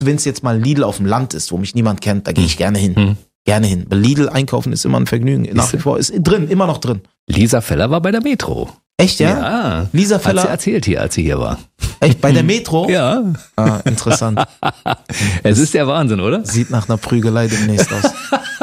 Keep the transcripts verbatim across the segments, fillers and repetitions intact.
wenn es jetzt mal Lidl auf dem Land ist, wo mich niemand kennt, da gehe ich gerne hin. Mhm. Gerne hin. Bei Lidl einkaufen ist immer ein Vergnügen. Nach wie vor ist drin, immer noch drin. Lisa Feller war bei der Metro. Echt, ja? Ja. Lisa Feller. Hat sie erzählt hier, als sie hier war. Echt, bei der Metro? Ja. Ah, interessant. Es ist der Wahnsinn, oder? Sieht nach einer Prügelei demnächst aus.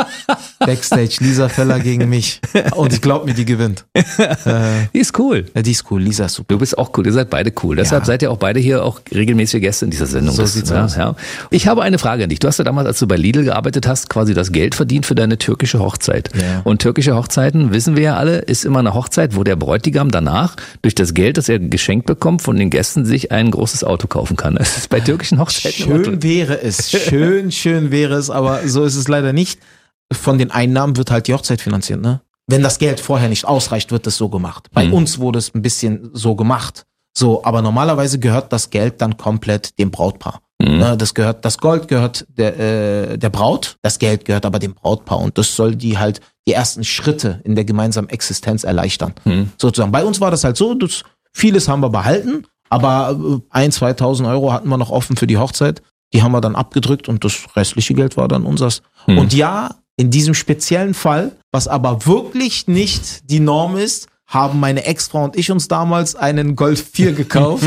Backstage, Lisa Feller gegen mich. Und ich glaube mir, die gewinnt. Äh, Die ist cool. ja, die ist cool. Lisa ist super. Du bist auch cool, ihr seid beide cool. Deshalb Ja. seid ihr auch beide hier auch regelmäßige Gäste in dieser Sendung. So Das, sieht's ja, aus. ja. Ich habe eine Frage an dich. Du hast ja damals, als du bei Lidl gearbeitet hast, quasi das Geld verdient für deine türkische Hochzeit. Ja. Und türkische Hochzeiten, wissen wir ja alle, ist immer eine Hochzeit, wo der Bräutigam danach durch das Geld, das er geschenkt bekommt, von den Gästen sich ein großes Auto kaufen kann. Das ist bei türkischen Hochzeiten immer Schön wäre es. Schön, schön wäre es, aber so ist es leider nicht. Von den Einnahmen wird halt die Hochzeit finanziert, ne? Wenn das Geld vorher nicht ausreicht, wird es so gemacht. Bei Mhm. uns wurde es ein bisschen so gemacht. So, aber normalerweise gehört das Geld dann komplett dem Brautpaar. Mhm. Ne, das gehört, das Gold gehört der, äh, der Braut, das Geld gehört aber dem Brautpaar und das soll die halt die ersten Schritte in der gemeinsamen Existenz erleichtern. Mhm. Sozusagen. Bei uns war das halt so, das, vieles haben wir behalten, aber äh, ein, zweitausend Euro hatten wir noch offen für die Hochzeit. Die haben wir dann abgedrückt und das restliche Geld war dann unseres. Mhm. Und ja, in diesem speziellen Fall, was aber wirklich nicht die Norm ist, haben meine Ex-Frau und ich uns damals einen Golf vier gekauft.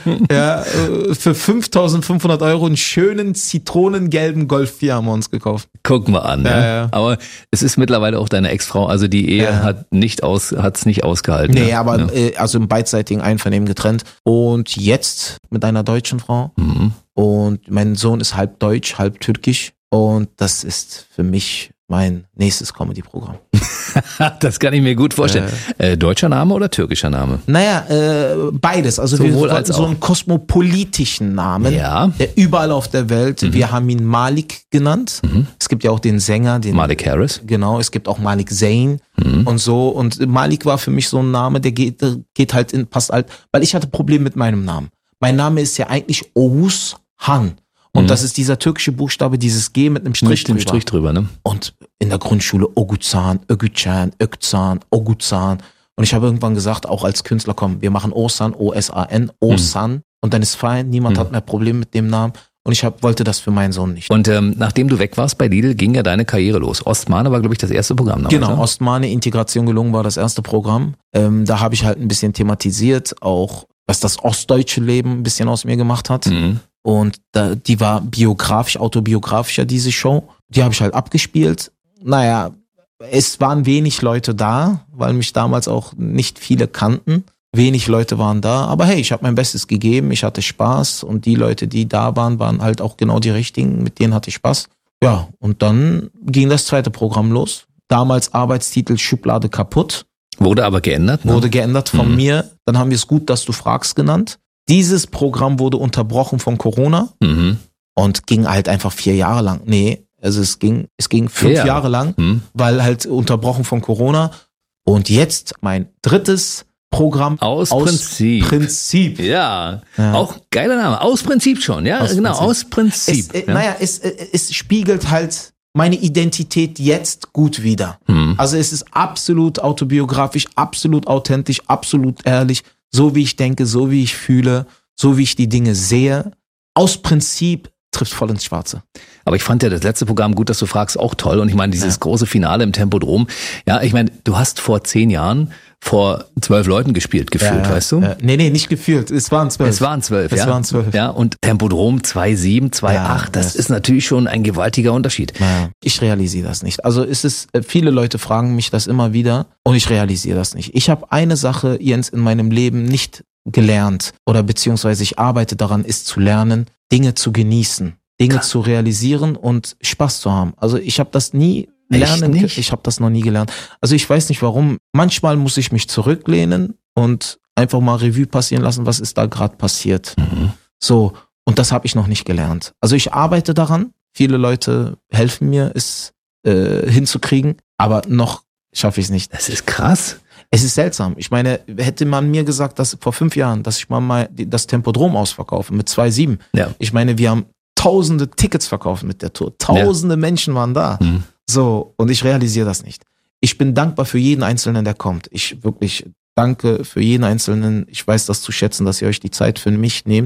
ja, äh, für fünftausendfünfhundert Euro einen schönen zitronengelben Golf vier haben wir uns gekauft. Guck mal an. Ja, ne? ja. Aber es ist mittlerweile auch deine Ex-Frau, also die Ehe Ja. hat nicht aus, hat's nicht ausgehalten. Nee, ne? aber Ja. äh, also im beidseitigen Einvernehmen getrennt. Und jetzt mit einer deutschen Frau. Mhm. Und mein Sohn ist halb deutsch, halb türkisch. Und das ist für mich mein nächstes Comedy-Programm. Das kann ich mir gut vorstellen. Äh, deutscher Name oder türkischer Name? Naja, äh, beides. Also Sowohl wir wollten als so auch. einen kosmopolitischen Namen, Ja. der überall auf der Welt. Mhm. Wir haben ihn Malik genannt. Mhm. Es gibt ja auch den Sänger, den Malik Harris. Genau, es gibt auch Malik Zayn Mhm. und so. Und Malik war für mich so ein Name, der geht, der geht halt in, passt halt, weil ich hatte Probleme mit meinem Namen. Mein Name ist ja eigentlich Oğuz Han. Und Mhm. das ist dieser türkische Buchstabe, dieses G mit einem Strich Mit dem drüber. Strich drüber, ne? Und in der Grundschule Oguzhan, Ögücan, Ökzan, Oguzhan. Und ich habe irgendwann gesagt, auch als Künstler, komm, wir machen Osan, O S A N, Osan. Und dann ist fein, niemand Mhm. hat mehr Probleme mit dem Namen. Und ich hab, wollte das für meinen Sohn nicht. Und ähm, nachdem du weg warst bei Lidl, ging ja deine Karriere los. Ostmane war, glaube ich, das erste Programm. damals, Genau, ne? Ostmane, Integration gelungen war das erste Programm. Ähm, da habe ich halt ein bisschen thematisiert, auch was das ostdeutsche Leben ein bisschen aus mir gemacht hat. Mhm. Und da, die war biografisch, autobiografischer, diese Show. Die habe ich halt abgespielt. Naja, es waren wenig Leute da, weil mich damals auch nicht viele kannten. Wenig Leute waren da, aber hey, ich habe mein Bestes gegeben, ich hatte Spaß und die Leute, die da waren, waren halt auch genau die richtigen, mit denen hatte ich Spaß. Ja, und dann ging das zweite Programm los. Damals Arbeitstitel Schublade kaputt, Wurde aber geändert, ne? wurde geändert von Mhm. mir. Dann haben wir es gut, dass du fragst genannt. Dieses Programm wurde unterbrochen von Corona Mhm. und ging halt einfach vier Jahre lang. Nee, also es ging, es ging fünf Vier Jahre. Jahre lang, Mhm. weil halt unterbrochen von Corona. Und jetzt mein drittes Programm Aus, Prinzip. Prinzip. Ja. Ja. Auch geiler Name. Aus Prinzip schon, ja, Aus genau, Prinzip. aus Prinzip. Es, äh, ja. Naja, es, äh, es spiegelt halt meine Identität jetzt gut wider. Mhm. Also es ist absolut autobiografisch, absolut authentisch, absolut ehrlich, so wie ich denke, so wie ich fühle, so wie ich die Dinge sehe. Aus Prinzip trifft voll ins Schwarze. Aber ich fand ja das letzte Programm, gut, dass du fragst, auch toll. Und ich meine, dieses Ja. große Finale im Tempodrom. Ja, ich meine, du hast vor zehn Jahren vor zwölf Leuten gespielt, gefühlt, weißt du? Ja. Nee, nee, nicht gefühlt. Es waren zwölf. Es waren zwölf, Es ja. waren zwölf. Ja, und Tempodrom zwei sieben, zwei acht, Ja, das das- ist natürlich schon ein gewaltiger Unterschied. Naja, ich realisiere das nicht. Also es ist, äh, viele Leute fragen mich das immer wieder und ich realisiere das nicht. Ich habe eine Sache, Jens, in meinem Leben nicht gelernt oder beziehungsweise ich arbeite daran, ist zu lernen, Dinge zu genießen, Dinge Krass. zu realisieren und Spaß zu haben. Also ich habe das nie Echt lernen, nicht? ich habe das noch nie gelernt. Also ich weiß nicht warum. Manchmal muss ich mich zurücklehnen und einfach mal Revue passieren lassen, was ist da gerade passiert. Mhm. So, und das habe ich noch nicht gelernt. Also ich arbeite daran. Viele Leute helfen mir, es äh, hinzukriegen, aber noch schaffe ich es nicht. Das ist krass. Es ist seltsam. Ich meine, hätte man mir gesagt, dass vor fünf Jahren, dass ich mal, mal die- das Tempodrom ausverkaufe mit zwei sieben. Ja. Ich meine, wir haben tausende Tickets verkauft mit der Tour. Tausende Menschen waren da. Mhm. So, und ich realisiere das nicht. Ich bin dankbar für jeden Einzelnen, der kommt. Ich wirklich danke für jeden Einzelnen. Ich weiß das zu schätzen, dass ihr euch die Zeit für mich nehmt.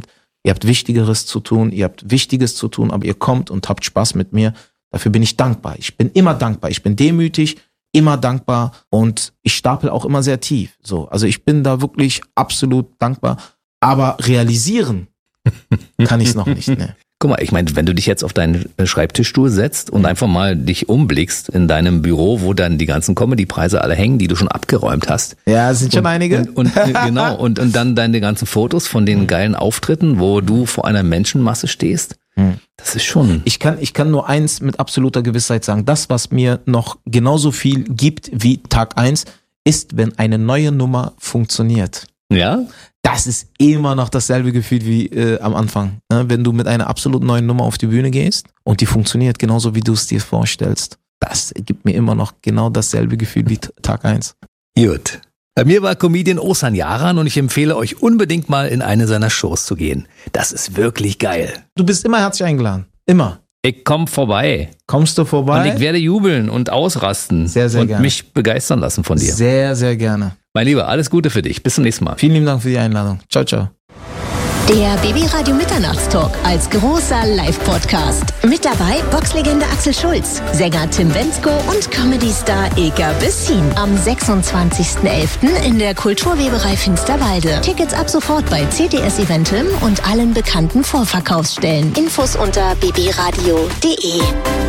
Ihr habt Wichtigeres zu tun, ihr habt Wichtiges zu tun, aber ihr kommt und habt Spaß mit mir. Dafür bin ich dankbar. Ich bin immer dankbar. Ich bin demütig, immer dankbar und ich stapel auch immer sehr tief. So, also ich bin da wirklich absolut dankbar. Aber realisieren kann ich es noch nicht. Ne. Guck mal, ich meine, wenn du dich jetzt auf deinen Schreibtischstuhl setzt und einfach mal dich umblickst in deinem Büro, wo dann die ganzen Comedy-Preise alle hängen, die du schon abgeräumt hast. Ja, sind schon und, einige. Und, und genau, und, und dann deine ganzen Fotos von den geilen Auftritten, wo du vor einer Menschenmasse stehst. Das ist schon... Ich kann, ich kann nur eins mit absoluter Gewissheit sagen. Das, was mir noch genauso viel gibt wie Tag eins, ist, wenn eine neue Nummer funktioniert. Ja? Das ist immer noch dasselbe Gefühl wie äh, am Anfang. Ne? Wenn du mit einer absolut neuen Nummer auf die Bühne gehst und die funktioniert genauso, wie du es dir vorstellst. Das gibt mir immer noch genau dasselbe Gefühl wie Tag eins. Gut. Bei mir war Comedian Oğuzhan Yaran und ich empfehle euch unbedingt mal in eine seiner Shows zu gehen. Das ist wirklich geil. Du bist immer herzlich eingeladen. Immer. Ich komm vorbei. Kommst du vorbei? Und ich werde jubeln und ausrasten. Sehr, sehr und gerne. Und mich begeistern lassen von dir. Sehr, sehr gerne. Mein Lieber, alles Gute für dich. Bis zum nächsten Mal. Vielen lieben Dank für die Einladung. Ciao, ciao. Der B B Radio Mitternachtstalk als großer Live-Podcast. Mit dabei Boxlegende Axel Schulz, Sänger Tim Bendzko und Comedy-Star Ilka Bessin. Am sechsundzwanzigsten elften in der Kulturweberei Finsterwalde. Tickets ab sofort bei C T S Eventim und allen bekannten Vorverkaufsstellen. Infos unter b b radio punkt d e.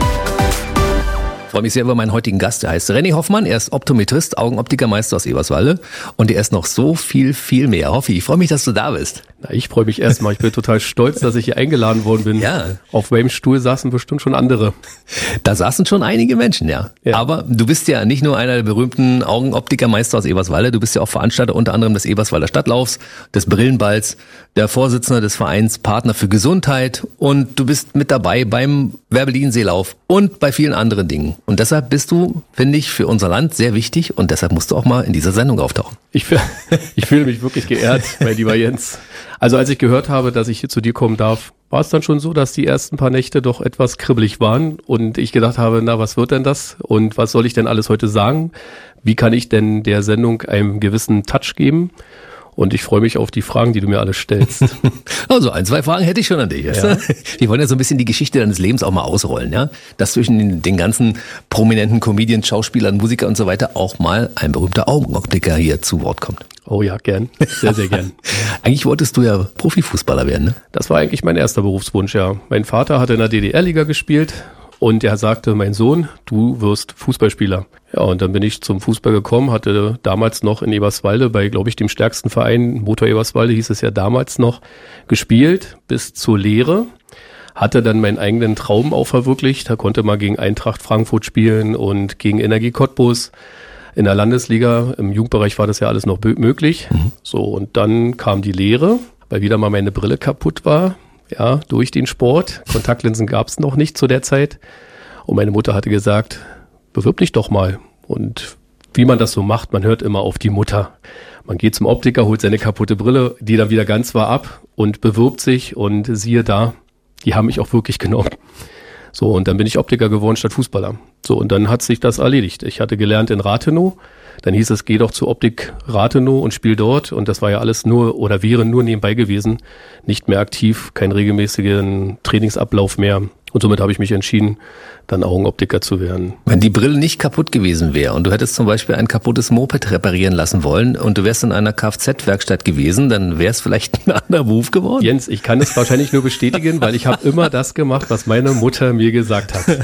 Ich freue mich sehr über meinen heutigen Gast. Der heißt Renny Hoffmann. Er ist Optometrist, Augenoptikermeister aus Eberswalde. Und er ist noch so viel, viel mehr. Hoffi, ich freue mich, dass du da bist. Na, ich freue mich erstmal. Ich bin total stolz, dass ich hier eingeladen worden bin. Ja. Auf meinem Stuhl saßen bestimmt schon andere. Da saßen schon einige Menschen, ja. ja. Aber du bist ja nicht nur einer der berühmten Augenoptikermeister aus Eberswalde. Du bist ja auch Veranstalter unter anderem des Eberswalder Stadtlaufs, des Brillenballs, der Vorsitzende des Vereins Partner für Gesundheit. Und du bist mit dabei beim Werbelin-Seelauf und bei vielen anderen Dingen. Und deshalb bist du, finde ich, für unser Land sehr wichtig und deshalb musst du auch mal in dieser Sendung auftauchen. Ich, ich fühle mich wirklich geehrt, mein lieber Jens. Also als ich gehört habe, dass ich hier zu dir kommen darf, war es dann schon so, dass die ersten paar Nächte doch etwas kribbelig waren und ich gedacht habe, na, was wird denn das und was soll ich denn alles heute sagen? Wie kann ich denn der Sendung einen gewissen Touch geben? Und ich freue mich auf die Fragen, die du mir alle stellst. Also ein, zwei Fragen hätte ich schon an dich. Ja. Wir wollen ja so ein bisschen die Geschichte deines Lebens auch mal ausrollen, ja. Dass zwischen den, den ganzen prominenten Comedians, Schauspielern, Musikern und so weiter auch mal ein berühmter Augenoptiker hier zu Wort kommt. Oh ja, gern. Sehr, sehr gern. Eigentlich wolltest du ja Profifußballer werden, ne? Das war eigentlich mein erster Berufswunsch, ja. Mein Vater hatte in der D D R-Liga gespielt. Und er sagte, mein Sohn, du wirst Fußballspieler. Ja, und dann bin ich zum Fußball gekommen, hatte damals noch in Eberswalde bei, glaube ich, dem stärksten Verein, Motor Eberswalde hieß es ja damals noch, gespielt bis zur Lehre. Hatte dann meinen eigenen Traum auch verwirklicht. Da konnte man gegen Eintracht Frankfurt spielen und gegen Energie Cottbus. In der Landesliga, im Jugendbereich war das ja alles noch möglich. Mhm. So, und dann kam die Lehre, weil wieder mal meine Brille kaputt war. Ja, durch den Sport. Kontaktlinsen gab es noch nicht zu der Zeit. Und meine Mutter hatte gesagt, bewirb dich doch mal. Und wie man das so macht, man hört immer auf die Mutter. Man geht zum Optiker, holt seine kaputte Brille, die dann wieder ganz war, ab und bewirbt sich. Und siehe da, die haben mich auch wirklich genommen. So, und dann bin ich Optiker geworden statt Fußballer. So, und dann hat sich das erledigt. Ich hatte gelernt in Rathenow. Dann hieß es, geh doch zur Optik Rathenow und spiel dort. Und das war ja alles nur oder wäre nur nebenbei gewesen. Nicht mehr aktiv, keinen regelmäßigen Trainingsablauf mehr. Und somit habe ich mich entschieden, dann Augenoptiker zu werden. Wenn die Brille nicht kaputt gewesen wäre und du hättest zum Beispiel ein kaputtes Moped reparieren lassen wollen und du wärst in einer Kfz-Werkstatt gewesen, dann wäre es vielleicht ein anderer Beruf geworden. Jens, ich kann es wahrscheinlich nur bestätigen, weil ich habe immer das gemacht, was meine Mutter mir gesagt hat.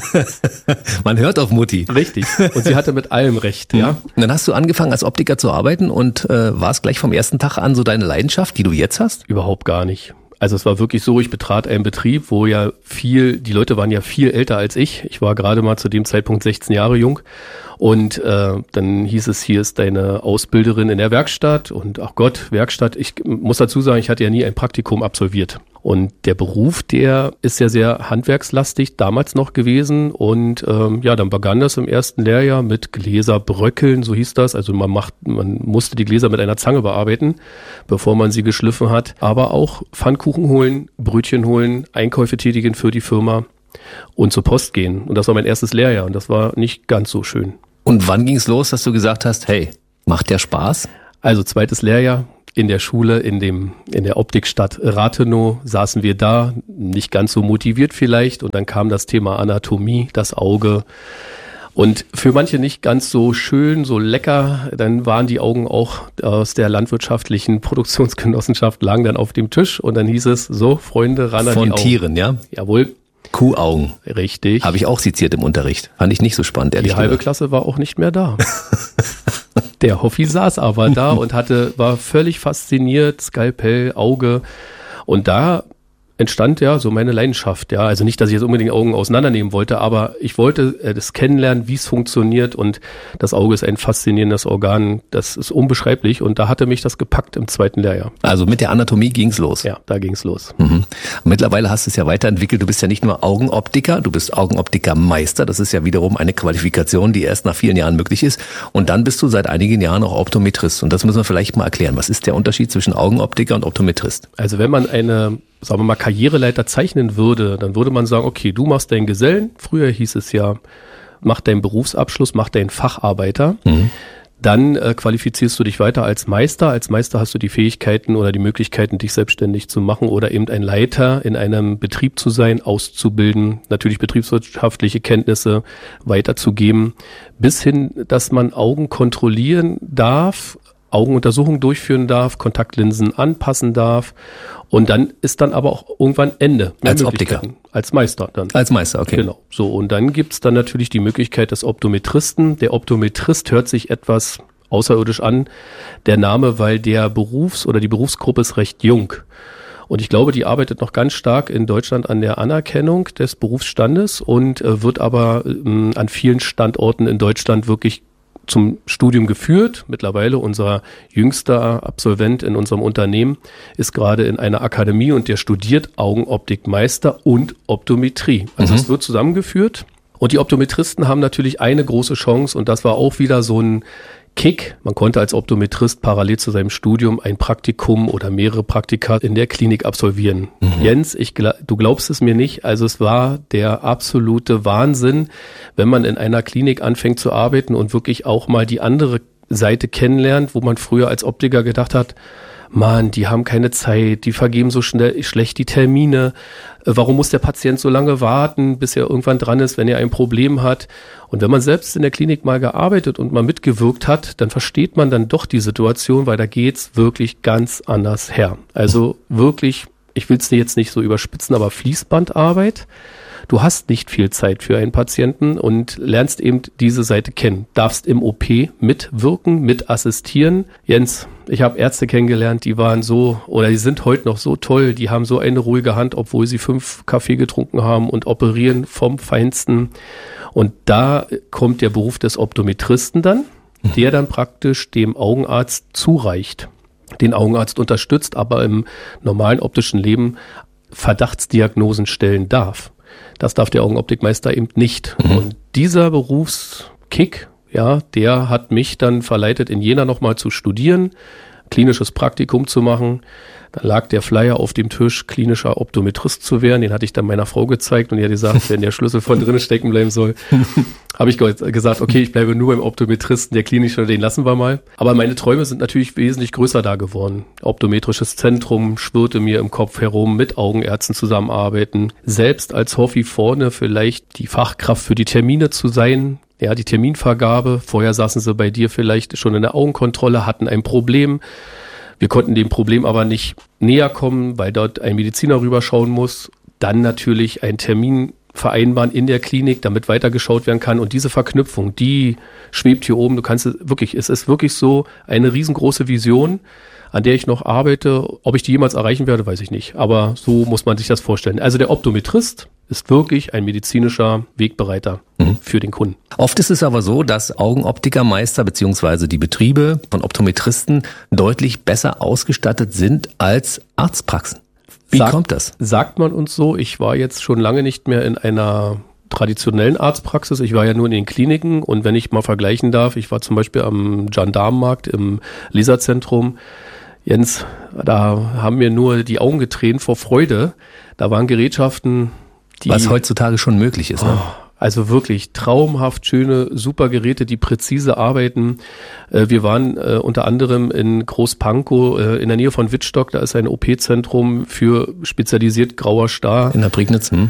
Man hört auf Mutti. Richtig. Und sie hatte mit allem recht. Ja. Und dann hast du angefangen als Optiker zu arbeiten und äh, war es gleich vom ersten Tag an so deine Leidenschaft, die du jetzt hast? Überhaupt gar nicht. Also es war wirklich so, ich betrat einen Betrieb, wo ja viel, die Leute waren ja viel älter als ich. Ich war gerade mal zu dem Zeitpunkt sechzehn Jahre jung. Und äh, dann hieß es, hier ist deine Ausbilderin in der Werkstatt. Und ach Gott, Werkstatt, ich muss dazu sagen, ich hatte ja nie ein Praktikum absolviert. Und der Beruf, der ist ja sehr handwerkslastig damals noch gewesen. Und ähm, ja, dann begann das im ersten Lehrjahr mit Gläserbröckeln, so hieß das. Also man macht, man musste die Gläser mit einer Zange bearbeiten, bevor man sie geschliffen hat. Aber auch Pfannkuchen holen, Brötchen holen, Einkäufe tätigen für die Firma und zur Post gehen. Und das war mein erstes Lehrjahr und das war nicht ganz so schön. Und wann ging es los, dass du gesagt hast, hey, macht der Spaß? Also zweites Lehrjahr, in der Schule, in dem, in der Optikstadt Rathenow saßen wir da, nicht ganz so motiviert vielleicht. Und dann kam das Thema Anatomie, das Auge. Und für manche nicht ganz so schön, so lecker. Dann waren die Augen auch aus der landwirtschaftlichen Produktionsgenossenschaft, lagen dann auf dem Tisch. Und dann hieß es, so, Freunde, ran an die Augen. Von Tieren, ja? Jawohl. Kuhaugen. Richtig. Habe ich auch seziert im Unterricht. Fand ich nicht so spannend, ehrlich gesagt. Die halbe gesagt. Klasse war auch nicht mehr da. Der Hoffi saß aber da und hatte, war völlig fasziniert, Skalpell, Auge. Und da entstand ja so meine Leidenschaft. Ja, also nicht, dass ich jetzt unbedingt Augen auseinandernehmen wollte, aber ich wollte äh, das kennenlernen, wie es funktioniert. Und das Auge ist ein faszinierendes Organ. Das ist unbeschreiblich. Und da hatte mich das gepackt im zweiten Lehrjahr. Also mit der Anatomie ging's los. Ja, da ging's los. Mhm. Mittlerweile hast du es ja weiterentwickelt. Du bist ja nicht nur Augenoptiker, du bist Augenoptikermeister. Das ist ja wiederum eine Qualifikation, die erst nach vielen Jahren möglich ist. Und dann bist du seit einigen Jahren auch Optometrist. Und das müssen wir vielleicht mal erklären. Was ist der Unterschied zwischen Augenoptiker und Optometrist? Also wenn man eine, sagen wir mal, Karriereleiter zeichnen würde, dann würde man sagen, okay, du machst deinen Gesellen. Früher hieß es ja, mach deinen Berufsabschluss, mach deinen Facharbeiter. Mhm. Dann äh, qualifizierst du dich weiter als Meister. Als Meister hast du die Fähigkeiten oder die Möglichkeiten, dich selbstständig zu machen oder eben ein Leiter in einem Betrieb zu sein, auszubilden, natürlich betriebswirtschaftliche Kenntnisse weiterzugeben, bis hin, dass man Augen kontrollieren darf, Augenuntersuchungen durchführen darf, Kontaktlinsen anpassen darf. Und dann ist dann aber auch irgendwann Ende. Als Optiker. Als Meister dann. Als Meister, okay. Genau. So, und dann gibt's dann natürlich die Möglichkeit des Optometristen. Der Optometrist hört sich etwas außerirdisch an, der Name, weil der Berufs- oder die Berufsgruppe ist recht jung. Und ich glaube, die arbeitet noch ganz stark in Deutschland an der Anerkennung des Berufsstandes und äh, wird aber äh, an vielen Standorten in Deutschland wirklich zum Studium geführt. Mittlerweile unser jüngster Absolvent in unserem Unternehmen ist gerade in einer Akademie und der studiert Augenoptikmeister und Optometrie. Also es mhm. wird zusammengeführt. Und die Optometristen haben natürlich eine große Chance und das war auch wieder so ein Kick. Man konnte als Optometrist parallel zu seinem Studium ein Praktikum oder mehrere Praktika in der Klinik absolvieren. Mhm. Jens, ich, du glaubst es mir nicht, also es war der absolute Wahnsinn, wenn man in einer Klinik anfängt zu arbeiten und wirklich auch mal die andere Seite kennenlernt, wo man früher als Optiker gedacht hat, Mann, die haben keine Zeit, die vergeben so schnell schlecht die Termine. Warum muss der Patient so lange warten, bis er irgendwann dran ist, wenn er ein Problem hat? Und wenn man selbst in der Klinik mal gearbeitet und mal mitgewirkt hat, dann versteht man dann doch die Situation, weil da geht's wirklich ganz anders her. Also wirklich, ich will es jetzt nicht so überspitzen, aber Fließbandarbeit. Du hast nicht viel Zeit für einen Patienten und lernst eben diese Seite kennen. Darfst im O P mitwirken, mit assistieren. Jens, ich habe Ärzte kennengelernt, die waren so, oder die sind heute noch so toll, die haben so eine ruhige Hand, obwohl sie fünf Kaffee getrunken haben und operieren vom Feinsten. Und da kommt der Beruf des Optometristen dann, der dann praktisch dem Augenarzt zureicht, den Augenarzt unterstützt, aber im normalen optischen Leben Verdachtsdiagnosen stellen darf. Das darf der Augenoptikmeister eben nicht. Mhm. Und dieser Berufskick, ja, der hat mich dann verleitet, in Jena nochmal zu studieren, klinisches Praktikum zu machen. Dann lag der Flyer auf dem Tisch, klinischer Optometrist zu werden. Den hatte ich dann meiner Frau gezeigt und die hat gesagt, wenn der Schlüssel von drinnen stecken bleiben soll, habe ich gesagt, okay, ich bleibe nur beim Optometristen, der klinische, den lassen wir mal. Aber meine Träume sind natürlich wesentlich größer da geworden. Optometrisches Zentrum schwirrte mir im Kopf herum, mit Augenärzten zusammenarbeiten, selbst als Hoffi vorne vielleicht die Fachkraft für die Termine zu sein. Ja, die Terminvergabe. Vorher saßen sie bei dir vielleicht schon in der Augenkontrolle, hatten ein Problem. Wir konnten dem Problem aber nicht näher kommen, weil dort ein Mediziner rüberschauen muss. Dann natürlich einen Termin vereinbaren in der Klinik, damit weitergeschaut werden kann. Und diese Verknüpfung, die schwebt hier oben. Du kannst es wirklich, es ist wirklich so eine riesengroße Vision, an der ich noch arbeite. Ob ich die jemals erreichen werde, weiß ich nicht. Aber so muss man sich das vorstellen. Also der Optometrist ist wirklich ein medizinischer Wegbereiter mhm. für den Kunden. Oft ist es aber so, dass Augenoptikermeister bzw. die Betriebe von Optometristen deutlich besser ausgestattet sind als Arztpraxen. Wie Sag, kommt das? Sagt man uns so. Ich war jetzt schon lange nicht mehr in einer traditionellen Arztpraxis. Ich war ja nur in den Kliniken und wenn ich mal vergleichen darf, ich war zum Beispiel am Gendarmenmarkt im Laserzentrum. Jens, da haben mir nur die Augen getränt vor Freude. Da waren Gerätschaften, die... Was heutzutage schon möglich ist, ne? Oh, Also wirklich traumhaft schöne, super Geräte, die präzise arbeiten. Äh, wir waren äh, unter anderem in Großpankow äh, in der Nähe von Wittstock. Da ist ein O P-Zentrum für spezialisiert grauer Star. In der Prignitz, hm?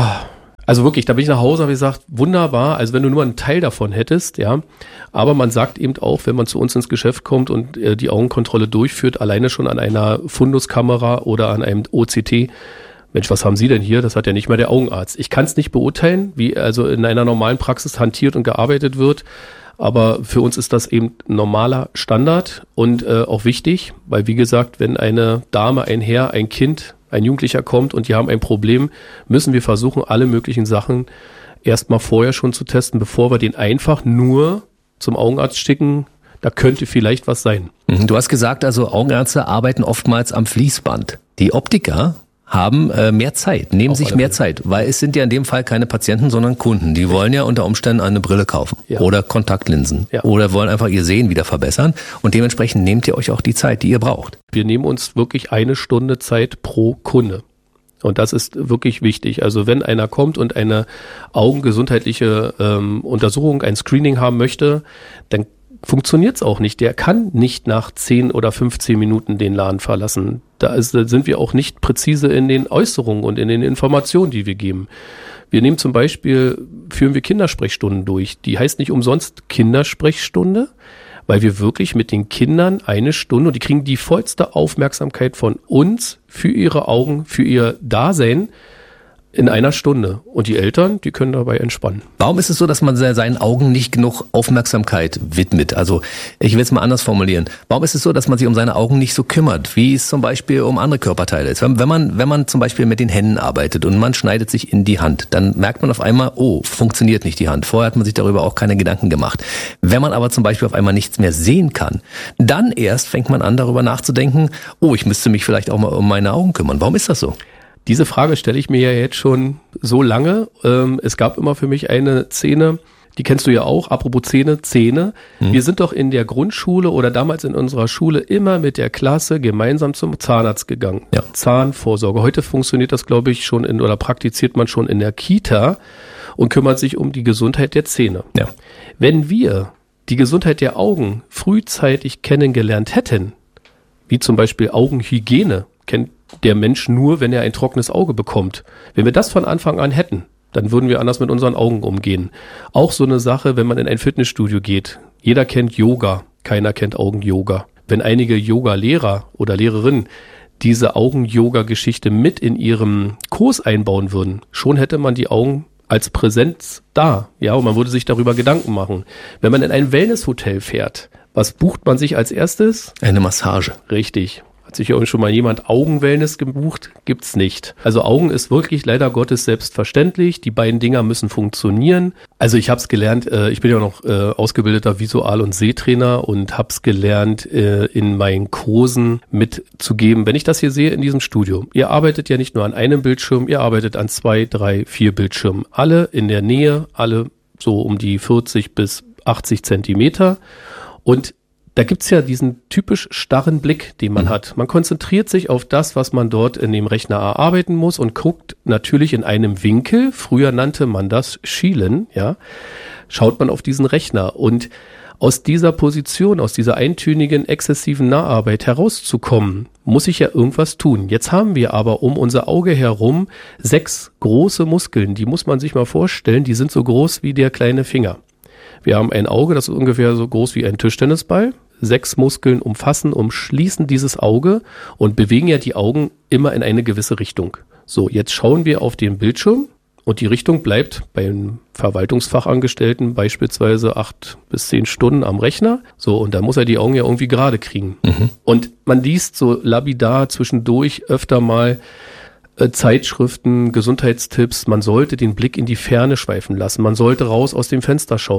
Also wirklich, da bin ich nach Hause und habe gesagt, wunderbar, also wenn du nur einen Teil davon hättest, ja. Aber man sagt eben auch, wenn man zu uns ins Geschäft kommt und äh, die Augenkontrolle durchführt, alleine schon an einer Funduskamera oder an einem O C T, Mensch, was haben Sie denn hier? Das hat ja nicht mal der Augenarzt. Ich kann es nicht beurteilen, wie also in einer normalen Praxis hantiert und gearbeitet wird. Aber für uns ist das eben normaler Standard und äh, auch wichtig, weil wie gesagt, wenn eine Dame, ein Herr, ein Kind, ein Jugendlicher kommt und die haben ein Problem, müssen wir versuchen, alle möglichen Sachen erstmal vorher schon zu testen, bevor wir den einfach nur zum Augenarzt schicken. Da könnte vielleicht was sein. Du hast gesagt, also Augenärzte arbeiten oftmals am Fließband. Die Optiker haben äh, mehr Zeit, nehmen Auf sich mehr Fälle. Zeit, weil es sind ja in dem Fall keine Patienten, sondern Kunden. Die wollen ja unter Umständen eine Brille kaufen ja. oder Kontaktlinsen ja. oder wollen einfach ihr Sehen wieder verbessern und dementsprechend nehmt ihr euch auch die Zeit, die ihr braucht. Wir nehmen uns wirklich eine Stunde Zeit pro Kunde. Und das ist wirklich wichtig. Also wenn einer kommt und eine augengesundheitliche ähm, Untersuchung, ein Screening haben möchte, dann funktioniert es auch nicht. Der kann nicht nach zehn oder fünfzehn Minuten den Laden verlassen. Da, ist, da sind wir auch nicht präzise in den Äußerungen und in den Informationen, die wir geben. Wir nehmen zum Beispiel, führen wir Kindersprechstunden durch. Die heißt nicht umsonst Kindersprechstunde, weil wir wirklich mit den Kindern eine Stunde, und die kriegen die vollste Aufmerksamkeit von uns für ihre Augen, für ihr Dasein, in einer Stunde. Und die Eltern, die können dabei entspannen. Warum ist es so, dass man seinen Augen nicht genug Aufmerksamkeit widmet? Also ich will es mal anders formulieren. Warum ist es so, dass man sich um seine Augen nicht so kümmert, wie es zum Beispiel um andere Körperteile ist? Wenn man, wenn man zum Beispiel mit den Händen arbeitet und man schneidet sich in die Hand, dann merkt man auf einmal, oh, funktioniert nicht die Hand. Vorher hat man sich darüber auch keine Gedanken gemacht. Wenn man aber zum Beispiel auf einmal nichts mehr sehen kann, dann erst fängt man an, darüber nachzudenken, oh, ich müsste mich vielleicht auch mal um meine Augen kümmern. Warum ist das so? Diese Frage stelle ich mir ja jetzt schon so lange. Ähm, es gab immer für mich eine Szene, die kennst du ja auch, apropos Zähne, Zähne. Mhm. Wir sind doch in der Grundschule oder damals in unserer Schule immer mit der Klasse gemeinsam zum Zahnarzt gegangen. Ja. Zahnvorsorge. Heute funktioniert das, glaube ich, schon in oder praktiziert man schon in der Kita und kümmert sich um die Gesundheit der Zähne. Ja. Wenn wir die Gesundheit der Augen frühzeitig kennengelernt hätten, wie zum Beispiel Augenhygiene, kennt der Mensch nur, wenn er ein trockenes Auge bekommt. Wenn wir das von Anfang an hätten, dann würden wir anders mit unseren Augen umgehen. Auch so eine Sache, wenn man in ein Fitnessstudio geht. Jeder kennt Yoga, keiner kennt Augen-Yoga. Wenn einige Yoga-Lehrer oder Lehrerinnen diese Augen-Yoga-Geschichte mit in ihrem Kurs einbauen würden, schon hätte man die Augen als Präsenz da. Ja, und man würde sich darüber Gedanken machen. Wenn man in ein Wellnesshotel fährt, was bucht man sich als erstes? Eine Massage. Richtig. Hat sich ja schon mal jemand Augenwellness gebucht? Gibt's nicht. Also Augen ist wirklich leider Gottes selbstverständlich. Die beiden Dinger müssen funktionieren. Also ich habe es gelernt, äh, ich bin ja noch äh, ausgebildeter Visual- und Sehtrainer und habe es gelernt, äh, in meinen Kursen mitzugeben. Wenn ich das hier sehe in diesem Studio, ihr arbeitet ja nicht nur an einem Bildschirm, ihr arbeitet an zwei, drei, vier Bildschirmen. Alle in der Nähe, alle so um die vierzig bis achtzig Zentimeter. Und da gibt's ja diesen typisch starren Blick, den man mhm. hat. Man konzentriert sich auf das, was man dort in dem Rechner erarbeiten muss und guckt natürlich in einem Winkel, früher nannte man das Schielen, ja, schaut man auf diesen Rechner. Und aus dieser Position, aus dieser eintönigen, exzessiven Naharbeit herauszukommen, muss ich ja irgendwas tun. Jetzt haben wir aber um unser Auge herum sechs große Muskeln. Die muss man sich mal vorstellen, die sind so groß wie der kleine Finger. Wir haben ein Auge, das ist ungefähr so groß wie ein Tischtennisball. Sechs Muskeln umfassen, umschließen dieses Auge und bewegen ja die Augen immer in eine gewisse Richtung. So, jetzt schauen wir auf den Bildschirm und die Richtung bleibt beim Verwaltungsfachangestellten beispielsweise acht bis zehn Stunden am Rechner. So, und da muss er die Augen ja irgendwie gerade kriegen. Mhm. Und man liest so lapidar zwischendurch öfter mal äh, Zeitschriften, Gesundheitstipps. Man sollte den Blick in die Ferne schweifen lassen. Man sollte raus aus dem Fenster schauen.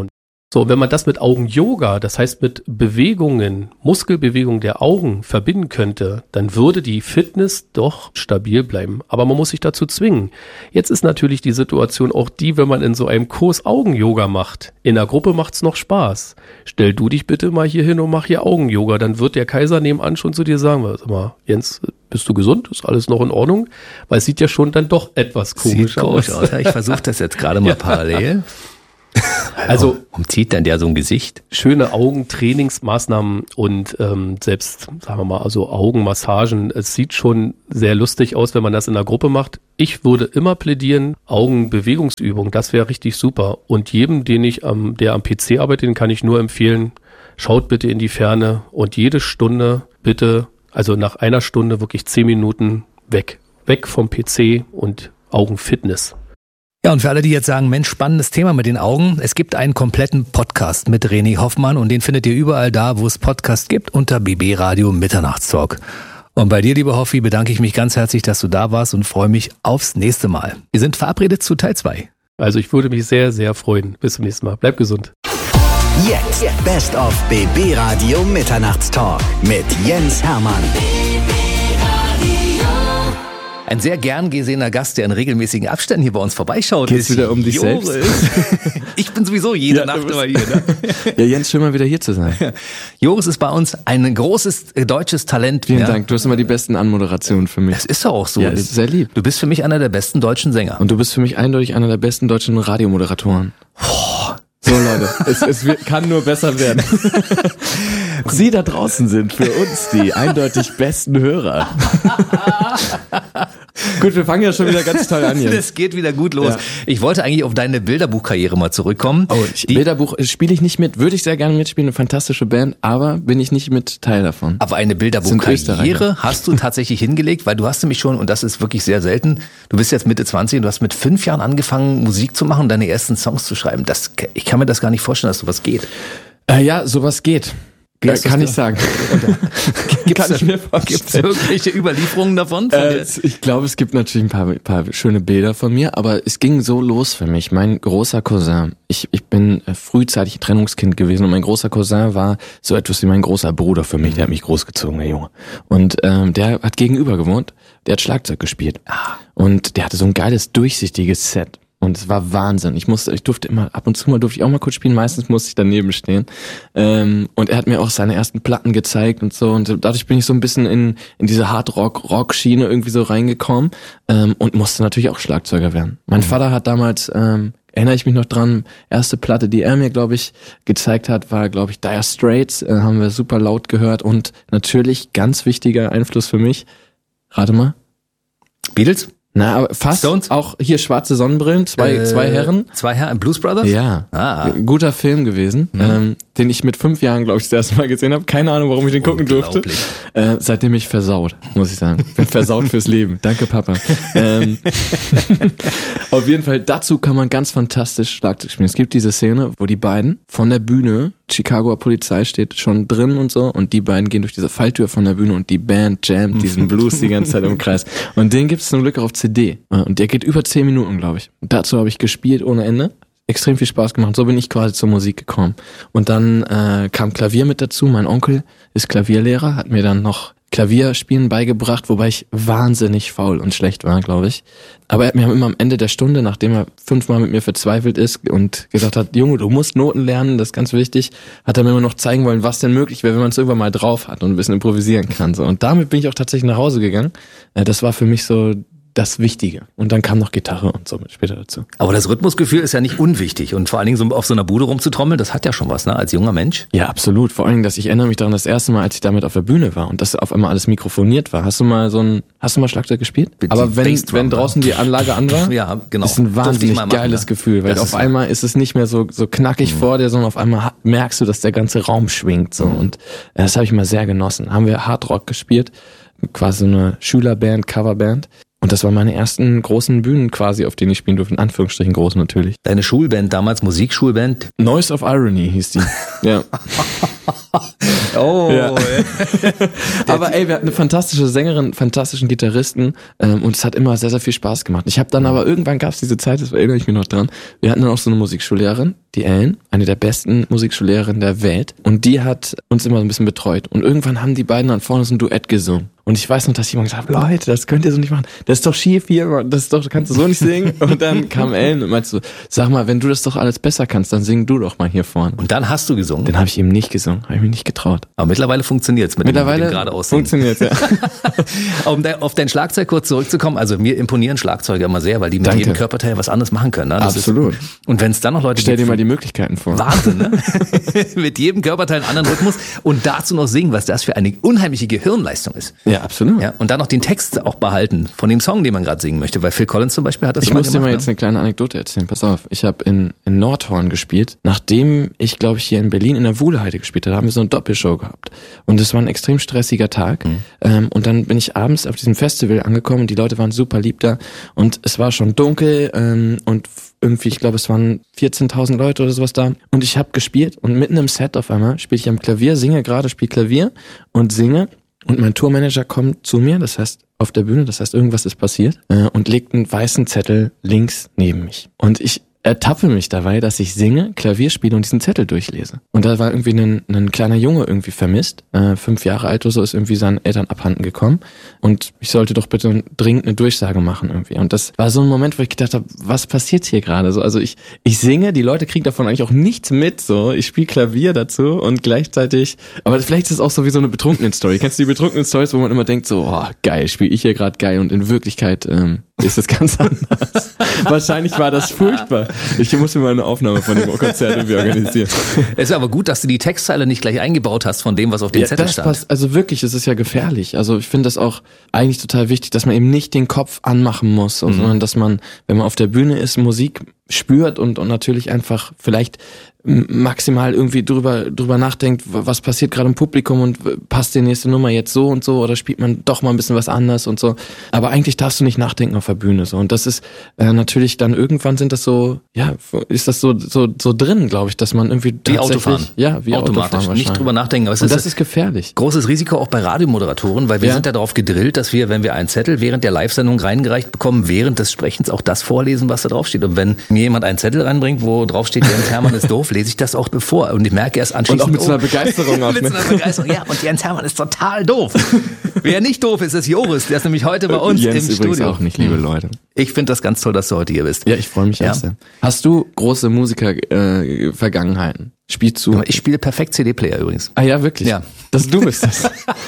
So, wenn man das mit Augen-Yoga, das heißt mit Bewegungen, Muskelbewegungen der Augen verbinden könnte, dann würde die Fitness doch stabil bleiben. Aber man muss sich dazu zwingen. Jetzt ist natürlich die Situation auch die, wenn man in so einem Kurs Augen-Yoga macht. In der Gruppe macht's noch Spaß. Stell du dich bitte mal hier hin und mach hier Augen-Yoga. Dann wird der Kaiser nebenan schon zu dir sagen, sag mal, Jens, bist du gesund? Ist alles noch in Ordnung? Weil es sieht ja schon dann doch etwas komisch Sieht aus. aus. Ich versuche das jetzt gerade mal ja. parallel. Also, warum zieht denn der so ein Gesicht? Schöne Augentrainingsmaßnahmen und ähm, selbst, sagen wir mal, also Augenmassagen. Es sieht schon sehr lustig aus, wenn man das in der Gruppe macht. Ich würde immer plädieren, Augenbewegungsübung, das wäre richtig super. Und jedem, den ich am, der am P C arbeitet, den kann ich nur empfehlen, schaut bitte in die Ferne und jede Stunde bitte, also nach einer Stunde wirklich zehn Minuten weg. Weg vom P C und Augenfitness. Ja, und für alle, die jetzt sagen, Mensch, spannendes Thema mit den Augen, es gibt einen kompletten Podcast mit René Hoffmann und den findet ihr überall da, wo es Podcasts gibt, unter B B Radio Mitternachtstalk. Und bei dir, lieber Hoffi, bedanke ich mich ganz herzlich, dass du da warst und freue mich aufs nächste Mal. Wir sind verabredet zu Teil zwei. Also ich würde mich sehr, sehr freuen. Bis zum nächsten Mal. Bleib gesund. Jetzt Best of B B Radio Mitternachtstalk mit Jens Hermann. Ein sehr gern gesehener Gast, der in regelmäßigen Abständen hier bei uns vorbeischaut. Geht's wieder um dich Joris. selbst? Ich bin sowieso jede ja, Nacht immer hier. Ne? Ja, Jens, schön mal wieder hier zu sein. Joris ist bei uns ein großes deutsches Talent. Vielen ja. Dank, du hast immer die besten Anmoderationen für mich. Das ist doch auch so. Ja, das ist sehr lieb. Du bist für mich einer der besten deutschen Sänger. Und du bist für mich eindeutig einer der besten deutschen Radiomoderatoren. Boah. So Leute, es, es wird, kann nur besser werden. Sie da draußen sind für uns die eindeutig besten Hörer. Gut, wir fangen ja schon wieder ganz toll an jetzt. Das geht wieder gut los. Ja. Ich wollte eigentlich auf deine Bilderbuchkarriere mal zurückkommen. Oh, ich, Bilderbuch spiele ich nicht mit, würde ich sehr gerne mitspielen, eine fantastische Band, aber bin ich nicht mit Teil davon. Aber eine Bilderbuchkarriere hast du tatsächlich hingelegt, weil du hast nämlich schon, und das ist wirklich sehr selten, du bist jetzt Mitte zwanzig und du hast mit fünf Jahren angefangen, Musik zu machen und deine ersten Songs zu schreiben. Das, ich kann mir das gar nicht vorstellen, dass sowas geht. Äh, ja, sowas geht. Ja, kann ich sagen. Gibt's kann ich mir vorstellen. Gibt's irgendwelche Überlieferungen davon? Von äh, ich glaube, es gibt natürlich ein paar, ein paar schöne Bilder von mir, aber es ging so los für mich. Mein großer Cousin, ich, ich bin frühzeitig Trennungskind gewesen und mein großer Cousin war so etwas wie mein großer Bruder für mich. Der hat mich großgezogen, der Junge. Und ähm, der hat gegenüber gewohnt, der hat Schlagzeug gespielt. Und der hatte so ein geiles, durchsichtiges Set. Und es war Wahnsinn. Ich musste, ich durfte immer, ab und zu mal durfte ich auch mal kurz spielen, meistens musste ich daneben stehen. Ähm, und er hat mir auch seine ersten Platten gezeigt und so. Und dadurch bin ich so ein bisschen in, in diese Hard-Rock-Rock-Schiene irgendwie so reingekommen, ähm, und musste natürlich auch Schlagzeuger werden. Mein mhm. Vater hat damals, ähm, erinnere ich mich noch dran, erste Platte, die er mir, glaube ich, gezeigt hat, war, glaube ich, Dire Straits, äh, haben wir super laut gehört. Und natürlich, ganz wichtiger Einfluss für mich, rate mal. Beatles? Na, aber fast. Stones? Auch hier schwarze Sonnenbrillen, zwei, äh, zwei Herren. Zwei Herren, Blues Brothers? Ja. Ah. Guter Film gewesen, mhm. ähm, den ich mit fünf Jahren, glaube ich, das erste Mal gesehen habe. Keine Ahnung, warum ich den gucken durfte. Äh, seitdem ich versaut, muss ich sagen. Bin versaut fürs Leben. Danke, Papa. ähm, auf jeden Fall, dazu kann man ganz fantastisch Schlagzeug spielen. Es gibt diese Szene, wo die beiden von der Bühne, Chicagoer Polizei steht schon drin und so, und die beiden gehen durch diese Falltür von der Bühne und die Band jammt diesen Blues die ganze Zeit im Kreis. Und den gibt es zum Glück auf C D. Und der geht über zehn Minuten, glaube ich. Und dazu habe ich gespielt ohne Ende. Extrem viel Spaß gemacht. So bin ich quasi zur Musik gekommen. Und dann äh, kam Klavier mit dazu. Mein Onkel ist Klavierlehrer, hat mir dann noch Klavierspielen beigebracht, wobei ich wahnsinnig faul und schlecht war, glaube ich. Aber er hat mir immer am Ende der Stunde, nachdem er fünfmal mit mir verzweifelt ist und gesagt hat, Junge, du musst Noten lernen, das ist ganz wichtig, hat er mir immer noch zeigen wollen, was denn möglich wäre, wenn man es irgendwann mal drauf hat und ein bisschen improvisieren kann. So. Und damit bin ich auch tatsächlich nach Hause gegangen. Das war für mich so das Wichtige. Und dann kam noch Gitarre und so mit später dazu. Aber das Rhythmusgefühl ist ja nicht unwichtig. Und vor allen Dingen so auf so einer Bude rumzutrommeln, das hat ja schon was, ne? Als junger Mensch. Ja, absolut. Vor allen Dingen, dass ich erinnere mich daran, das erste Mal, als ich damit auf der Bühne war und dass auf einmal alles mikrofoniert war. Hast du mal so ein, hast du mal Schlagzeug gespielt? Die Aber wenn, wenn draußen die Anlage an war, ja, genau. ist ein wahnsinnig machen, geiles ne? Gefühl, weil das auf einmal ist es nicht mehr so, so knackig mhm. vor dir, sondern auf einmal merkst du, dass der ganze Raum schwingt, so. Mhm. Und das habe ich mal sehr genossen. Haben wir Hard Rock gespielt, quasi eine Schülerband, Coverband. Und das waren meine ersten großen Bühnen quasi, auf denen ich spielen durfte, in Anführungsstrichen groß natürlich. Deine Schulband damals, Musikschulband? Noise of Irony hieß die. Ja. Oh. Ja. Aber ey, wir hatten eine fantastische Sängerin, fantastischen Gitarristen, ähm, und es hat immer sehr, sehr viel Spaß gemacht. Ich habe dann aber, irgendwann gab es diese Zeit, das erinnere ich mich noch dran, wir hatten dann auch so eine Musikschullehrerin, die Ellen, eine der besten Musikschullehrerinnen der Welt. Und die hat uns immer so ein bisschen betreut. Und irgendwann haben die beiden dann vorne so ein Duett gesungen. Und ich weiß noch, dass jemand gesagt hat, Leute, das könnt ihr so nicht machen. Das ist doch schief hier, das ist doch, kannst du so nicht singen. Und dann kam Ellen und meinte so, sag mal, wenn du das doch alles besser kannst, dann sing du doch mal hier vorne. Und dann hast du gesungen? Dann habe ich eben nicht gesungen, habe ich mich nicht getraut. Aber mittlerweile funktioniert's mit mittlerweile dem, mit dem geradeaus funktioniert's, ja. Um de, auf dein Schlagzeug kurz zurückzukommen, also mir imponieren Schlagzeuger immer sehr, weil die mit Danke. jedem Körperteil was anderes machen können. Ne? Das Absolut. Ist, und wenn es dann noch Leute Stell gibt, dir mal die Möglichkeiten vor. Wahnsinn, ne? Mit jedem Körperteil einen anderen Rhythmus und dazu noch singen, was das für eine unheimliche Gehirnleistung ist. Ja, absolut. Ja, und dann noch den Text auch behalten von dem Song, den man gerade singen möchte, weil Phil Collins zum Beispiel hat das Ich immer muss dir gemacht, mal ne? jetzt eine kleine Anekdote erzählen, pass auf. Ich habe in, in Nordhorn gespielt, nachdem ich, glaube ich, hier in Berlin in der Wuhleheide gespielt habe, haben wir so eine Doppelshow gehabt. Und es war ein extrem stressiger Tag. Mhm. Ähm, und dann bin ich abends auf diesem Festival angekommen und die Leute waren super lieb da. Und es war schon dunkel ähm, und irgendwie, ich glaube, es waren vierzehntausend Leute oder sowas da. Und ich habe gespielt und mitten im Set auf einmal spiele ich am Klavier, singe gerade, spiele Klavier und singe. Und mein Tourmanager kommt zu mir, das heißt auf der Bühne, das heißt irgendwas ist passiert, äh, und legt einen weißen Zettel links neben mich. Und ich ertappe mich dabei, dass ich singe, Klavier spiele und diesen Zettel durchlese. Und da war irgendwie ein, ein kleiner Junge irgendwie vermisst, äh, fünf Jahre alt oder so, ist irgendwie seinen Eltern abhanden gekommen und ich sollte doch bitte dringend eine Durchsage machen irgendwie. Und das war so ein Moment, wo ich gedacht habe, was passiert hier gerade? So, also ich ich singe, die Leute kriegen davon eigentlich auch nichts mit, so ich spiele Klavier dazu und gleichzeitig, aber vielleicht ist es auch so wie so eine Betrunkenen-Story. Kennst du die Betrunkenen-Stories, wo man immer denkt so, oh geil, spiele ich hier gerade geil und in Wirklichkeit ähm, ist es ganz anders. Wahrscheinlich war das furchtbar. Ich muss mir mal eine Aufnahme von dem Konzert irgendwie organisieren. Es ist aber gut, dass du die Textzeile nicht gleich eingebaut hast von dem, was auf dem ja, Zettel das stand. Passt, also wirklich, es ist ja gefährlich. Also ich finde das auch eigentlich total wichtig, dass man eben nicht den Kopf anmachen muss, mhm. sondern dass man, wenn man auf der Bühne ist, Musik spürt und, und natürlich einfach vielleicht maximal irgendwie drüber drüber nachdenkt, was passiert gerade im Publikum und passt die nächste Nummer jetzt so und so oder spielt man doch mal ein bisschen was anders und so. Aber eigentlich darfst du nicht nachdenken auf der Bühne so. Und das ist äh, natürlich dann irgendwann sind das so, ja, ist das so so so drin, glaube ich, dass man irgendwie wie Autofahren. Ja, wie automatisch Autofahren nicht drüber nachdenken. Aber es und ist das ist gefährlich. Großes Risiko auch bei Radiomoderatoren, weil wir ja. sind ja darauf gedrillt, dass wir, wenn wir einen Zettel während der Live-Sendung reingereicht bekommen, während des Sprechens auch das vorlesen, was da draufsteht. Und wenn mir jemand einen Zettel reinbringt, wo draufsteht, Jens Hermann ist doof, lese ich das auch vor. Und ich merke erst anschließend... Und auch mit so einer oh, Begeisterung. Auch, mit ne? so einer Begeisterung, ja. Und Jens Hermann ist total doof. Wer nicht doof ist, ist Joris. Der ist nämlich heute bei uns Jens im übrigens Studio. auch nicht, liebe Leute. Ich finde das ganz toll, dass du heute hier bist. Ja, ich freue mich ja. auch sehr. Hast du große Musiker-Vergangenheiten? Äh, Spielst du? Ich spiele perfekt C D-Player übrigens. Ah ja, wirklich? Ja. Das, du bist das.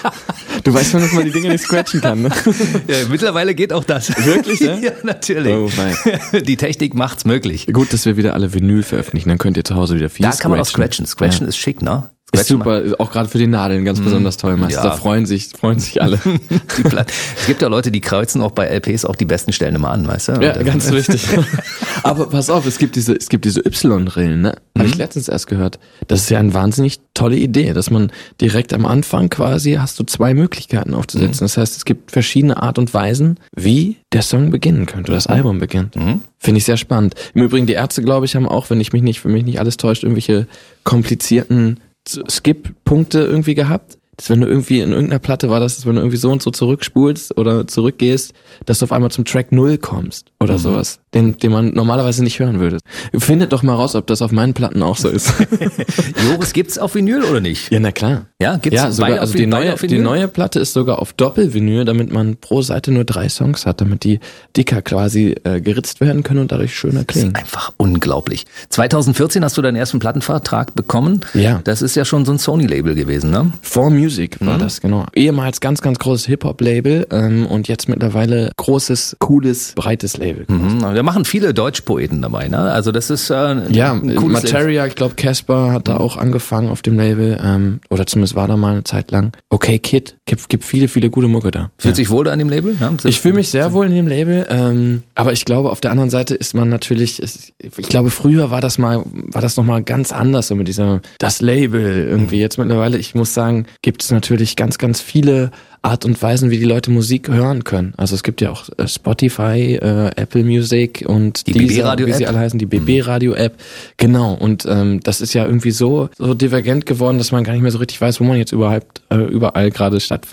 Du weißt schon, dass man die Dinge nicht scratchen kann, ne? Ja, mittlerweile geht auch das. Wirklich, ne? Ja, natürlich. Oh mein. Die Technik macht's möglich. Gut, dass wir wieder alle Vinyl veröffentlichen, dann könnt ihr zu Hause wieder viel Da scratchen. kann man auch scratchen. Scratchen ja. ist schick, ne? Ist super, auch gerade für die Nadeln ganz mm. besonders toll, Meister. Ja. Da freuen sich, freuen sich alle. Die es gibt ja Leute, die kreuzen auch bei L Ps auch die besten Stellen immer an, weißt du? Ja, und ganz richtig. Aber pass auf, es gibt diese, es gibt diese Y-Rillen, ne? Mhm. Habe ich letztens erst gehört. Das ist ja eine wahnsinnig tolle Idee, dass man direkt am Anfang quasi hast du zwei Möglichkeiten aufzusetzen. Mhm. Das heißt, es gibt verschiedene Art und Weisen, wie der Song beginnen könnte, oder das Album beginnt. Mhm. Finde ich sehr spannend. Im Übrigen, die Ärzte, glaube ich, haben auch, wenn ich mich nicht, für mich nicht alles täuscht, irgendwelche komplizierten Skip-Punkte irgendwie gehabt. Dass wenn du irgendwie in irgendeiner Platte war, das, dass wenn du irgendwie so und so zurückspulst oder zurückgehst, dass du auf einmal zum Track null kommst oder mhm. sowas, den, den man normalerweise nicht hören würde. Findet doch mal raus, ob das auf meinen Platten auch so ist. Joris, gibt's auf Vinyl oder nicht? Ja, na klar. Ja, gibt's ja, sogar, also die neue, die neue Platte ist sogar auf Doppelvinyl, damit man pro Seite nur drei Songs hat, damit die dicker quasi äh, geritzt werden können und dadurch schöner klingen. Das ist einfach unglaublich. zwanzig vierzehn hast du deinen ersten Plattenvertrag bekommen. Ja. Das ist ja schon so ein Sony-Label gewesen, ne? For Music war mhm. das, genau. Ehemals ganz, ganz großes Hip-Hop-Label ähm, und jetzt mittlerweile großes, cooles, breites Label. Mhm. Da machen viele Deutschpoeten dabei, ne? Also das ist äh, ja, ein cooles Materia, Label. Ich glaube Casper hat da auch angefangen auf dem Label ähm, oder zumindest war da mal eine Zeit lang. Okay Kid, gibt, gibt viele, viele gute Mucke da. Fühlt ja. sich wohl da an dem Label? Ja, ich fühle mich sehr wohl in dem Label, ähm, aber ich glaube auf der anderen Seite ist man natürlich, ist, ich glaube früher war das mal, war das noch mal ganz anders so mit dieser, das Label irgendwie. Jetzt mittlerweile, ich muss sagen, gibt es natürlich ganz, ganz viele Art und Weisen, wie die Leute Musik hören können. Also es gibt ja auch Spotify, äh, Apple Music und die B B Radio wie sie alle heißen, die B B Radio App. Genau. Und ähm, das ist ja irgendwie so so divergent geworden, dass man gar nicht mehr so richtig weiß, wo man jetzt überhaupt äh, überall gerade stattfindet.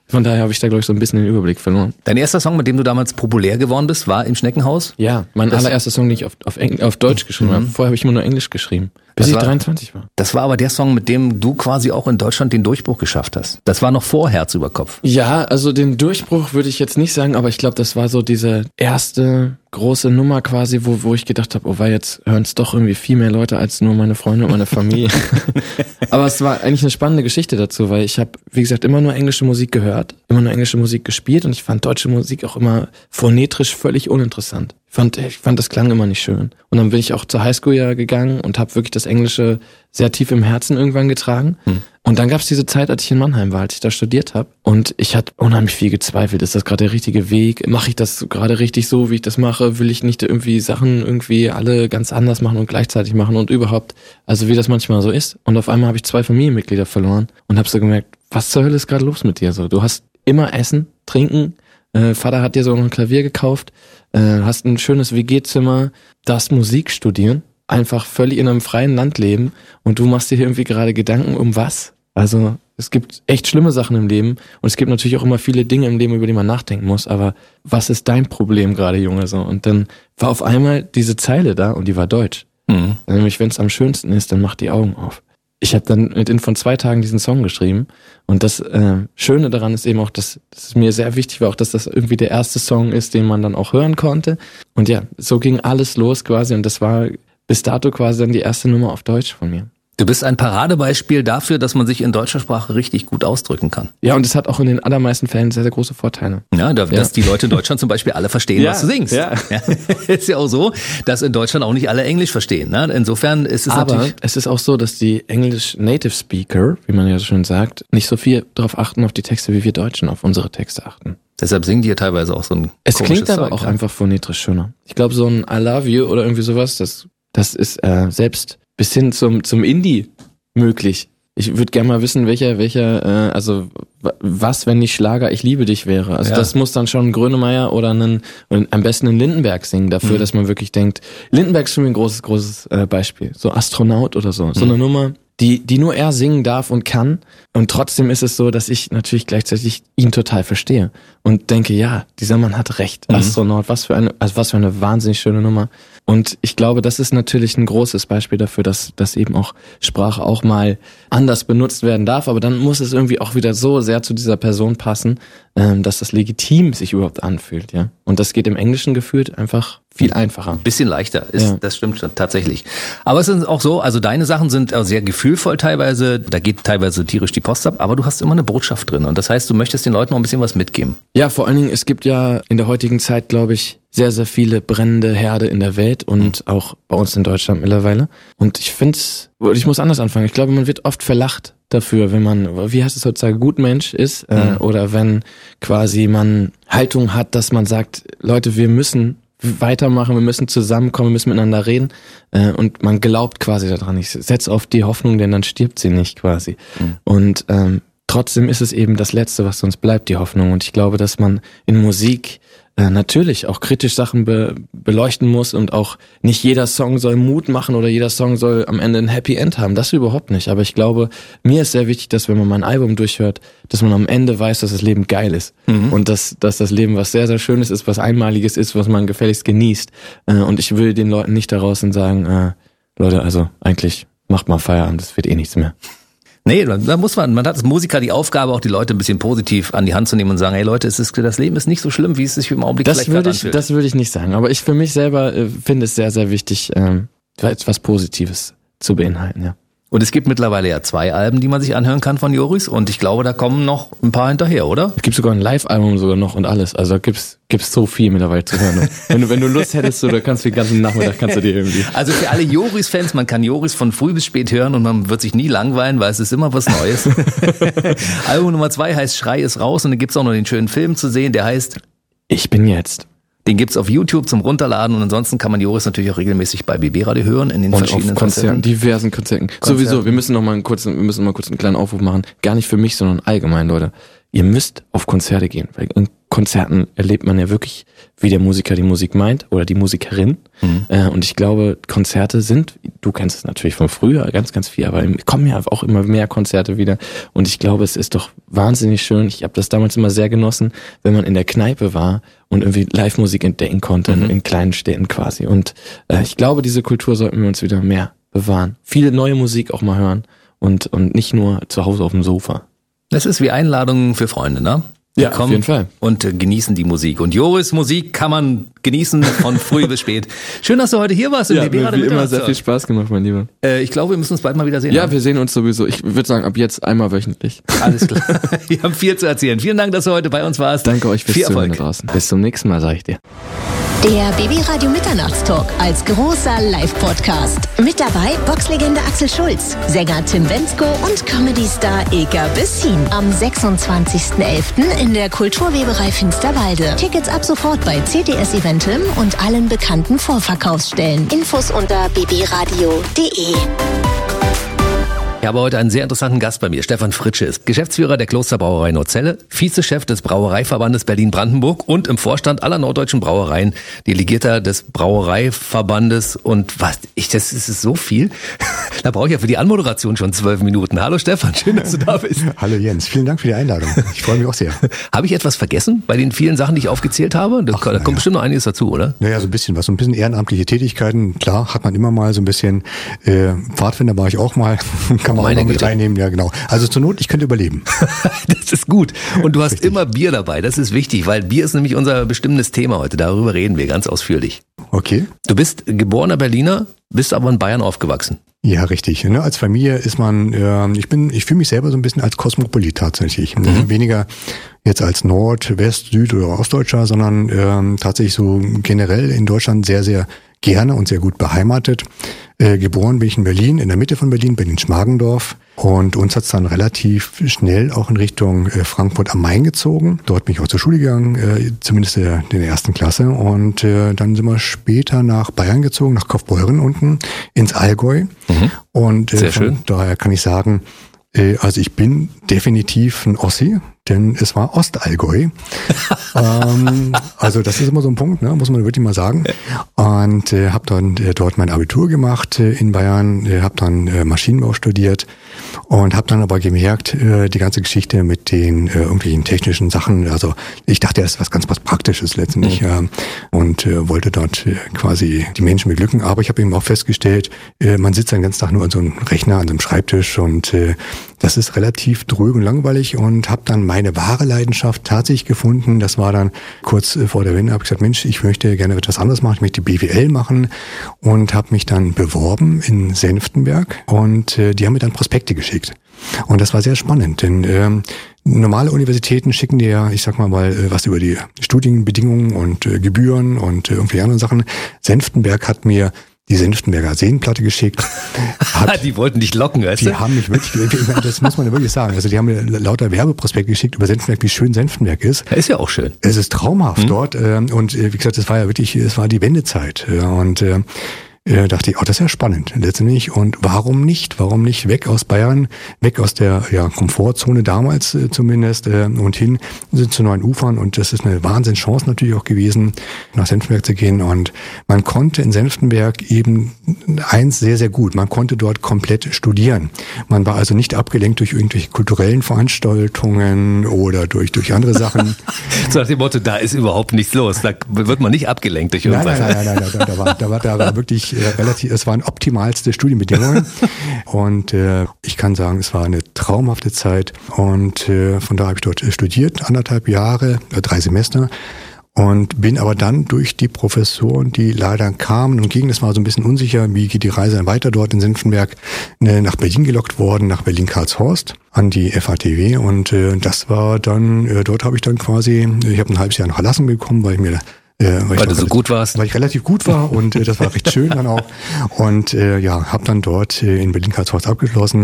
Von daher habe ich da, glaube ich, so ein bisschen den Überblick verloren. Dein erster Song, mit dem du damals populär geworden bist, war im Schneckenhaus? Ja, mein das allererster Song, den ich auf, auf, Engl- auf Deutsch geschrieben mhm. habe. Vorher habe ich immer nur Englisch geschrieben, bis das ich war, dreiundzwanzig war. Das war aber der Song, mit dem du quasi auch in Deutschland den Durchbruch geschafft hast. Das war noch vor Herz über Kopf. Ja, also den Durchbruch würde ich jetzt nicht sagen, aber ich glaube, das war so diese erste große Nummer quasi, wo, wo ich gedacht habe, oh, weil jetzt hören es doch irgendwie viel mehr Leute als nur meine Freunde und meine Familie. Aber es war eigentlich eine spannende Geschichte dazu, weil ich habe, wie gesagt, immer nur englische Musik gehört, immer nur englische Musik gespielt und ich fand deutsche Musik auch immer phonetisch völlig uninteressant. Ich fand, ich fand, das klang immer nicht schön. Und dann bin ich auch zur Highschool ja gegangen und habe wirklich das Englische sehr tief im Herzen irgendwann getragen. Hm. Und dann gab es diese Zeit, als ich in Mannheim war, als ich da studiert habe. Und ich hatte unheimlich viel gezweifelt. Ist das gerade der richtige Weg? Mache ich das gerade richtig so, wie ich das mache? Will ich nicht irgendwie Sachen irgendwie alle ganz anders machen und gleichzeitig machen und überhaupt? Also wie das manchmal so ist. Und auf einmal habe ich zwei Familienmitglieder verloren und habe so gemerkt, was zur Hölle ist gerade los mit dir? So, du hast immer Essen, Trinken. Äh, Vater hat dir so ein Klavier gekauft. Äh, hast ein schönes W G-Zimmer. Darfst Musik studieren. Einfach völlig in einem freien Land leben und du machst dir irgendwie gerade Gedanken um was? Also es gibt echt schlimme Sachen im Leben und es gibt natürlich auch immer viele Dinge im Leben, über die man nachdenken muss, aber was ist dein Problem gerade, Junge? So, und dann war auf einmal diese Zeile da und die war deutsch. Mhm. Nämlich, wenn es am schönsten ist, dann mach die Augen auf. Ich habe dann mit in von zwei Tagen diesen Song geschrieben und das äh, Schöne daran ist eben auch, dass, dass es mir sehr wichtig war, auch dass das irgendwie der erste Song ist, den man dann auch hören konnte. Und ja, so ging alles los quasi und das war bis dato quasi dann die erste Nummer auf Deutsch von mir. Du bist ein Paradebeispiel dafür, dass man sich in deutscher Sprache richtig gut ausdrücken kann. Ja, und es hat auch in den allermeisten Fällen sehr, sehr große Vorteile. Ja, dass ja. die Leute in Deutschland zum Beispiel alle verstehen, ja, was du singst. Ja. Ja. Ist ja auch so, dass in Deutschland auch nicht alle Englisch verstehen. Ne? Insofern ist es Aber natürlich... es ist auch so, dass die English Native Speaker, wie man ja so schön sagt, nicht so viel darauf achten, auf die Texte, wie wir Deutschen auf unsere Texte achten. Deshalb singen die ja teilweise auch so ein Es klingt aber Zeug, auch ja. einfach phonetisch schöner. Ich glaube, so ein I love you oder irgendwie sowas, das, das ist äh, selbst bis hin zum, zum Indie möglich. Ich würde gerne mal wissen, welcher, welcher, äh, also was, wenn nicht Schlager Ich liebe dich wäre. Also ja. das muss dann schon ein Grönemeyer oder einen, am besten einen Lindenberg singen dafür, mhm. dass man wirklich denkt, Lindenberg ist für mich ein großes, großes äh, Beispiel. So Astronaut oder so. So mhm. eine Nummer, die, die nur er singen darf und kann. Und trotzdem ist es so, dass ich natürlich gleichzeitig ihn total verstehe und denke, ja, dieser Mann hat recht. Mhm. Astronaut, was für eine, also was für eine wahnsinnig schöne Nummer. Und ich glaube, das ist natürlich ein großes Beispiel dafür, dass, dass eben auch Sprache auch mal anders benutzt werden darf. Aber dann muss es irgendwie auch wieder so sehr zu dieser Person passen, ähm, dass das legitim sich überhaupt anfühlt, ja. Und das geht im Englischen gefühlt einfach viel einfacher. Ein bisschen leichter, ist, ja. Das stimmt schon, tatsächlich. Aber es ist auch so, also deine Sachen sind auch sehr gefühlvoll teilweise, da geht teilweise tierisch die Post ab, aber du hast immer eine Botschaft drin. Und das heißt, du möchtest den Leuten noch ein bisschen was mitgeben. Ja, vor allen Dingen, es gibt ja in der heutigen Zeit, glaube ich, sehr, sehr viele brennende Herde in der Welt und mhm. auch bei uns in Deutschland mittlerweile. Und ich finde, ich muss anders anfangen. Ich glaube, man wird oft verlacht dafür, wenn man, wie heißt es heutzutage, Gutmensch ist, mhm. äh, oder wenn quasi man Haltung hat, dass man sagt, Leute, wir müssen weitermachen, wir müssen zusammenkommen, wir müssen miteinander reden, äh, und man glaubt quasi daran. Ich setze auf die Hoffnung, denn dann stirbt sie nicht quasi. Mhm. Und ähm, trotzdem ist es eben das Letzte, was uns bleibt, die Hoffnung. Und ich glaube, dass man in Musik äh, natürlich auch kritisch Sachen be- beleuchten muss und auch nicht jeder Song soll Mut machen oder jeder Song soll am Ende ein Happy End haben. Das überhaupt nicht. Aber ich glaube, mir ist sehr wichtig, dass wenn man mein Album durchhört, dass man am Ende weiß, dass das Leben geil ist. Mhm. Und dass, dass das Leben was sehr, sehr Schönes ist, was Einmaliges ist, was man gefälligst genießt. Äh, und ich will den Leuten nicht daraus sagen, äh, Leute, also eigentlich macht mal Feierabend, das wird eh nichts mehr. Nee, da muss man, man hat als Musiker die Aufgabe, auch die Leute ein bisschen positiv an die Hand zu nehmen und sagen, hey Leute, es ist, das Leben ist nicht so schlimm, wie es sich im Augenblick das vielleicht würde ich, anfühlt. Das würde ich nicht sagen, aber ich für mich selber äh, finde es sehr, sehr wichtig, ähm, etwas Positives zu beinhalten, ja. Und es gibt mittlerweile ja zwei Alben, die man sich anhören kann von Joris, und ich glaube, da kommen noch ein paar hinterher, oder? Es gibt sogar ein Live-Album sogar noch und alles, also da gibt's gibt's so viel mittlerweile zu hören. wenn du wenn du Lust hättest, so, da kannst du den ganzen Nachmittag kannst du dir irgendwie. Also für alle Joris-Fans, man kann Joris von früh bis spät hören und man wird sich nie langweilen, weil es ist immer was Neues. Album Nummer zwei heißt Schrei ist raus, und dann gibt's auch noch den schönen Film zu sehen, der heißt Ich bin jetzt. Den gibt's auf YouTube zum Runterladen, und ansonsten kann man Joris natürlich auch regelmäßig bei B B Radio hören in den und verschiedenen auf Konzerten, Konzerten. diversen Konzerten. Konzerten. Sowieso, wir müssen noch mal einen kurzen, wir müssen mal kurz einen kleinen Aufruf machen. Gar nicht für mich, sondern allgemein, Leute. Ihr müsst auf Konzerte gehen, weil in Konzerten erlebt man ja wirklich, wie der Musiker die Musik meint oder die Musikerin. Mhm. Äh, und ich glaube, Konzerte sind, du kennst es natürlich von früher, ganz, ganz viel, aber es kommen ja auch immer mehr Konzerte wieder. Und ich glaube, es ist doch wahnsinnig schön. Ich habe das damals immer sehr genossen, wenn man in der Kneipe war und irgendwie Live-Musik entdecken konnte, mhm. in kleinen Städten quasi. Und äh, ich glaube, diese Kultur sollten wir uns wieder mehr bewahren. Viele neue Musik auch mal hören und, und nicht nur zu Hause auf dem Sofa. Das ist wie Einladungen für Freunde, ne? Die ja, auf jeden Fall. Und äh, genießen die Musik. Und Joris Musik kann man genießen von früh bis spät. Schön, dass du heute hier warst. Ja, mir hat wie immer sehr viel Spaß gemacht, mein Lieber. Äh, ich glaube, wir müssen uns bald mal wieder sehen. Ja, ne? wir sehen uns sowieso. Ich würde sagen, ab jetzt einmal wöchentlich. Alles klar. Wir haben viel zu erzählen. Vielen Dank, dass du heute bei uns warst. Danke euch fürs viel Zuhören Erfolg da draußen. Bis zum nächsten Mal, sag ich dir. Der Babyradio Mitternachtstalk als großer Live-Podcast. Mit dabei Boxlegende Axel Schulz, Sänger Tim Bendzko und Comedy-Star Eka Bessin. Am sechsundzwanzigsten elften in der Kulturweberei Finsterwalde. Tickets ab sofort bei C T S Eventim und allen bekannten Vorverkaufsstellen. Infos unter babyradio punkt de. Ich habe heute einen sehr interessanten Gast bei mir. Stefan Fritsche ist Geschäftsführer der Klosterbrauerei Norzelle, Vizechef des Brauereiverbandes Berlin-Brandenburg und im Vorstand aller norddeutschen Brauereien, Delegierter des Brauereiverbandes und was, ich, das ist so viel. Da brauche ich ja für die Anmoderation schon zwölf Minuten. Hallo Stefan, schön, dass du da bist. Hallo Jens, vielen Dank für die Einladung. Ich freue mich auch sehr. Habe ich etwas vergessen bei den vielen Sachen, die ich aufgezählt habe? Da, Ach, da kommt ja. bestimmt noch einiges dazu, oder? Naja, so ein bisschen was, so ein bisschen ehrenamtliche Tätigkeiten. Klar, hat man immer mal so ein bisschen, äh, Pfadfinder war ich auch mal. Kann man Meine auch noch mit Güte. reinnehmen, ja genau. Also zur Not, ich könnte überleben. Das ist gut. Und du hast Richtig. immer Bier dabei, das ist wichtig, weil Bier ist nämlich unser bestimmendes Thema heute. Darüber reden wir ganz ausführlich. Okay. Du bist geborener Berliner, bist aber in Bayern aufgewachsen. Ja, richtig. Ne, als Familie ist man, äh, ich bin, ich fühle mich selber so ein bisschen als Kosmopolit tatsächlich. Mhm. Weniger jetzt als Nord-, West-, Süd- oder Ostdeutscher, sondern ähm, tatsächlich so generell in Deutschland sehr, sehr gerne und sehr gut beheimatet. Äh, geboren bin ich in Berlin, in der Mitte von Berlin, Berlin-Schmargendorf. Und uns hat's dann relativ schnell auch in Richtung äh, Frankfurt am Main gezogen. Dort bin ich auch zur Schule gegangen, äh, zumindest in der, in der ersten Klasse. Und äh, dann sind wir später nach Bayern gezogen, nach Kaufbeuren unten, ins Allgäu. Mhm. Und äh, Sehr von schön. daher kann ich sagen, äh, also ich bin definitiv ein Ossi, denn es war Ostallgäu. ähm, also das ist immer so ein Punkt, ne, muss man wirklich mal sagen. Und äh, habe dann äh, dort mein Abitur gemacht äh, in Bayern, äh, habe dann äh, Maschinenbau studiert und habe dann aber gemerkt, äh, die ganze Geschichte mit den äh, irgendwelchen technischen Sachen, also ich dachte, das ist was ganz was Praktisches letztendlich, mhm. äh, und äh, wollte dort äh, quasi die Menschen beglücken, aber ich habe eben auch festgestellt, äh, man sitzt den ganzen Tag nur an so einem Rechner, an so einem Schreibtisch und äh, das ist relativ dröge und langweilig und habe dann meine wahre Leidenschaft tatsächlich gefunden. Das war dann kurz vor der Wende, habe ich gesagt, Mensch, ich möchte gerne etwas anderes machen, ich möchte B W L machen und habe mich dann beworben in Senftenberg und äh, die haben mir dann Prospekte geschickt. Und das war sehr spannend, denn ähm, normale Universitäten schicken dir ja, ich sag mal mal, was über die Studienbedingungen und äh, Gebühren und äh, irgendwie andere Sachen. Senftenberg hat mir die Senftenberger Seenplatte geschickt. Hat, die wollten dich locken, weißt die du? Die haben mich wirklich, das muss man ja wirklich sagen. Also die haben mir lauter Werbeprospekt geschickt über Senftenberg, wie schön Senftenberg ist. Ja, ist ja auch schön. Es ist traumhaft mhm. dort. Und wie gesagt, es war ja wirklich, es war die Wendezeit. Und äh, dachte ich, oh, das ist ja spannend letztendlich. Und warum nicht? Warum nicht weg aus Bayern, weg aus der ja, Komfortzone damals äh, zumindest äh, und hin sind zu neuen Ufern. Und das ist eine Wahnsinnschance natürlich auch gewesen, nach Senftenberg zu gehen. Und man konnte in Senftenberg eben eins sehr, sehr gut. Man konnte dort komplett studieren. Man war also nicht abgelenkt durch irgendwelche kulturellen Veranstaltungen oder durch, durch andere Sachen. So nach dem Motto, da ist überhaupt nichts los. Da wird man nicht abgelenkt durch irgendwas. Nein, nein, nein, nein, nein, da war, da war, da war wirklich äh, relativ, es waren optimalste Studienbedingungen. Und äh, ich kann sagen, es war eine traumhafte Zeit. Und äh, von da habe ich dort studiert, anderthalb Jahre, äh, drei Semester. Und bin aber dann durch die Professoren, die leider kamen und gingen, es war so ein bisschen unsicher, wie geht die Reise dann weiter dort in Senftenberg, ne, nach Berlin gelockt worden, nach Berlin-Karlshorst an die F A T W. Und äh, das war dann, äh, dort habe ich dann quasi, ich habe ein halbes Jahr noch Erlassung bekommen, weil ich mir Äh, weil, weil ich du so relativ, gut warst. Weil ich relativ gut war und äh, das war recht schön dann auch. Und äh, ja, habe dann dort äh, in Berlin-Karlshorst abgeschlossen.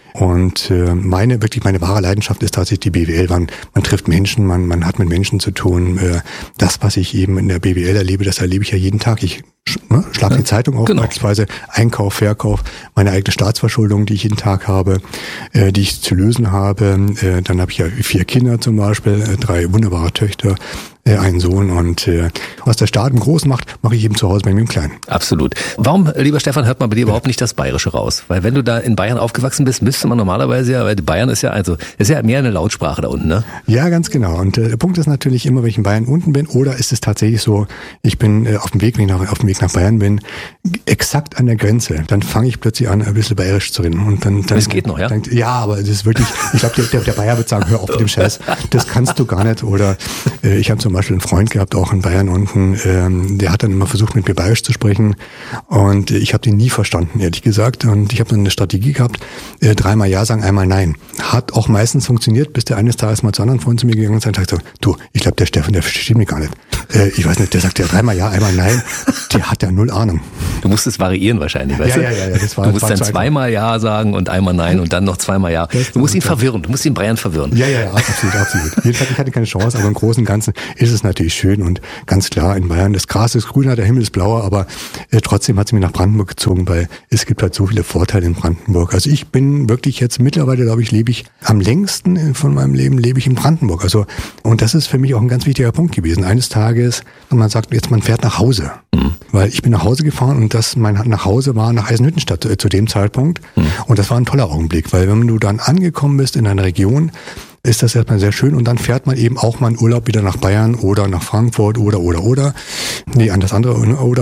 Und äh, meine, wirklich meine wahre Leidenschaft ist tatsächlich die B W L. Man, man trifft Menschen, man, man hat mit Menschen zu tun. Äh, das, was ich eben in der B W L erlebe, das erlebe ich ja jeden Tag. Ich ne, schlage die Zeitung auf, genau. Beispielsweise Einkauf, Verkauf, meine eigene Staatsverschuldung, die ich jeden Tag habe, äh, die ich zu lösen habe. Äh, dann habe ich ja vier Kinder zum Beispiel, äh, drei wunderbare Töchter, äh, einen Sohn. Und äh, was der Staat im Großen macht, mache ich eben zu Hause bei mir im Kleinen. Absolut. Warum, lieber Stefan, hört man bei dir überhaupt nicht das Bayerische raus? Weil wenn du da in Bayern aufgewachsen bist, müsste man normalerweise ja, weil Bayern ist ja also ist ja mehr eine Lautsprache da unten, ne? Ja, ganz genau. Und äh, der Punkt ist natürlich immer, wenn ich in Bayern unten bin, oder ist es tatsächlich so, ich bin äh, auf dem Weg, wenn ich nach, auf dem Weg nach Bayern bin, exakt an der Grenze, dann fange ich plötzlich an, ein bisschen bayerisch zu reden. Und dann, dann, das geht noch, ja? Dann, ja, aber es ist wirklich, ich glaube, der, der, der Bayer wird sagen, hör auf mit dem Scheiß, das kannst du gar nicht. Oder äh, ich habe zum Beispiel einen Freund gehabt, auch in Bayern unten, ähm, der hat dann immer versucht, mit mir bayerisch zu sprechen. Und äh, ich habe den nie verstanden, ehrlich gesagt. Und ich habe dann eine Strategie gehabt, äh, dreimal Ja sagen, einmal Nein. Hat auch meistens funktioniert, bis der eines Tages mal zu anderen Freunden zu mir gegangen ist und sagt so, du, ich glaube, der Stefan, der versteht mich gar nicht. Äh, ich weiß nicht, der sagt ja dreimal Ja, einmal Nein. Der hat ja null Ahnung. Du musst es variieren wahrscheinlich, weißt ja, du? Ja, ja, ja. Das war, du musst war dann zu zweimal Ja sagen und einmal Nein und dann noch zweimal Ja. Du musst ihn verwirren, du musst ihn Bayern verwirren. Ja, ja, ja, absolut, absolut. Jedenfalls, ich hatte keine Chance, aber im Großen und Ganzen ist es natürlich schön und ganz klar in Bayern, das Gras ist grüner, der Himmel ist blauer, aber äh, trotzdem hat es mich nach Brandenburg gezogen, weil es gibt halt so viele Vorteile in Brandenburg. Also ich bin wirklich jetzt mittlerweile, glaube ich, lebe ich am längsten von meinem Leben, lebe ich in Brandenburg. Also, und das ist für mich auch ein ganz wichtiger Punkt gewesen. Eines Tages, man sagt jetzt, man fährt nach Hause. Mhm. Weil ich bin nach Hause gefahren und das, mein Nachhause war nach Eisenhüttenstadt äh, zu dem Zeitpunkt. Mhm. Und das war ein toller Augenblick, weil wenn du dann angekommen bist in einer Region, ist das erstmal sehr schön und dann fährt man eben auch mal in Urlaub wieder nach Bayern oder nach Frankfurt oder, oder, oder. Nee, an das andere, oder.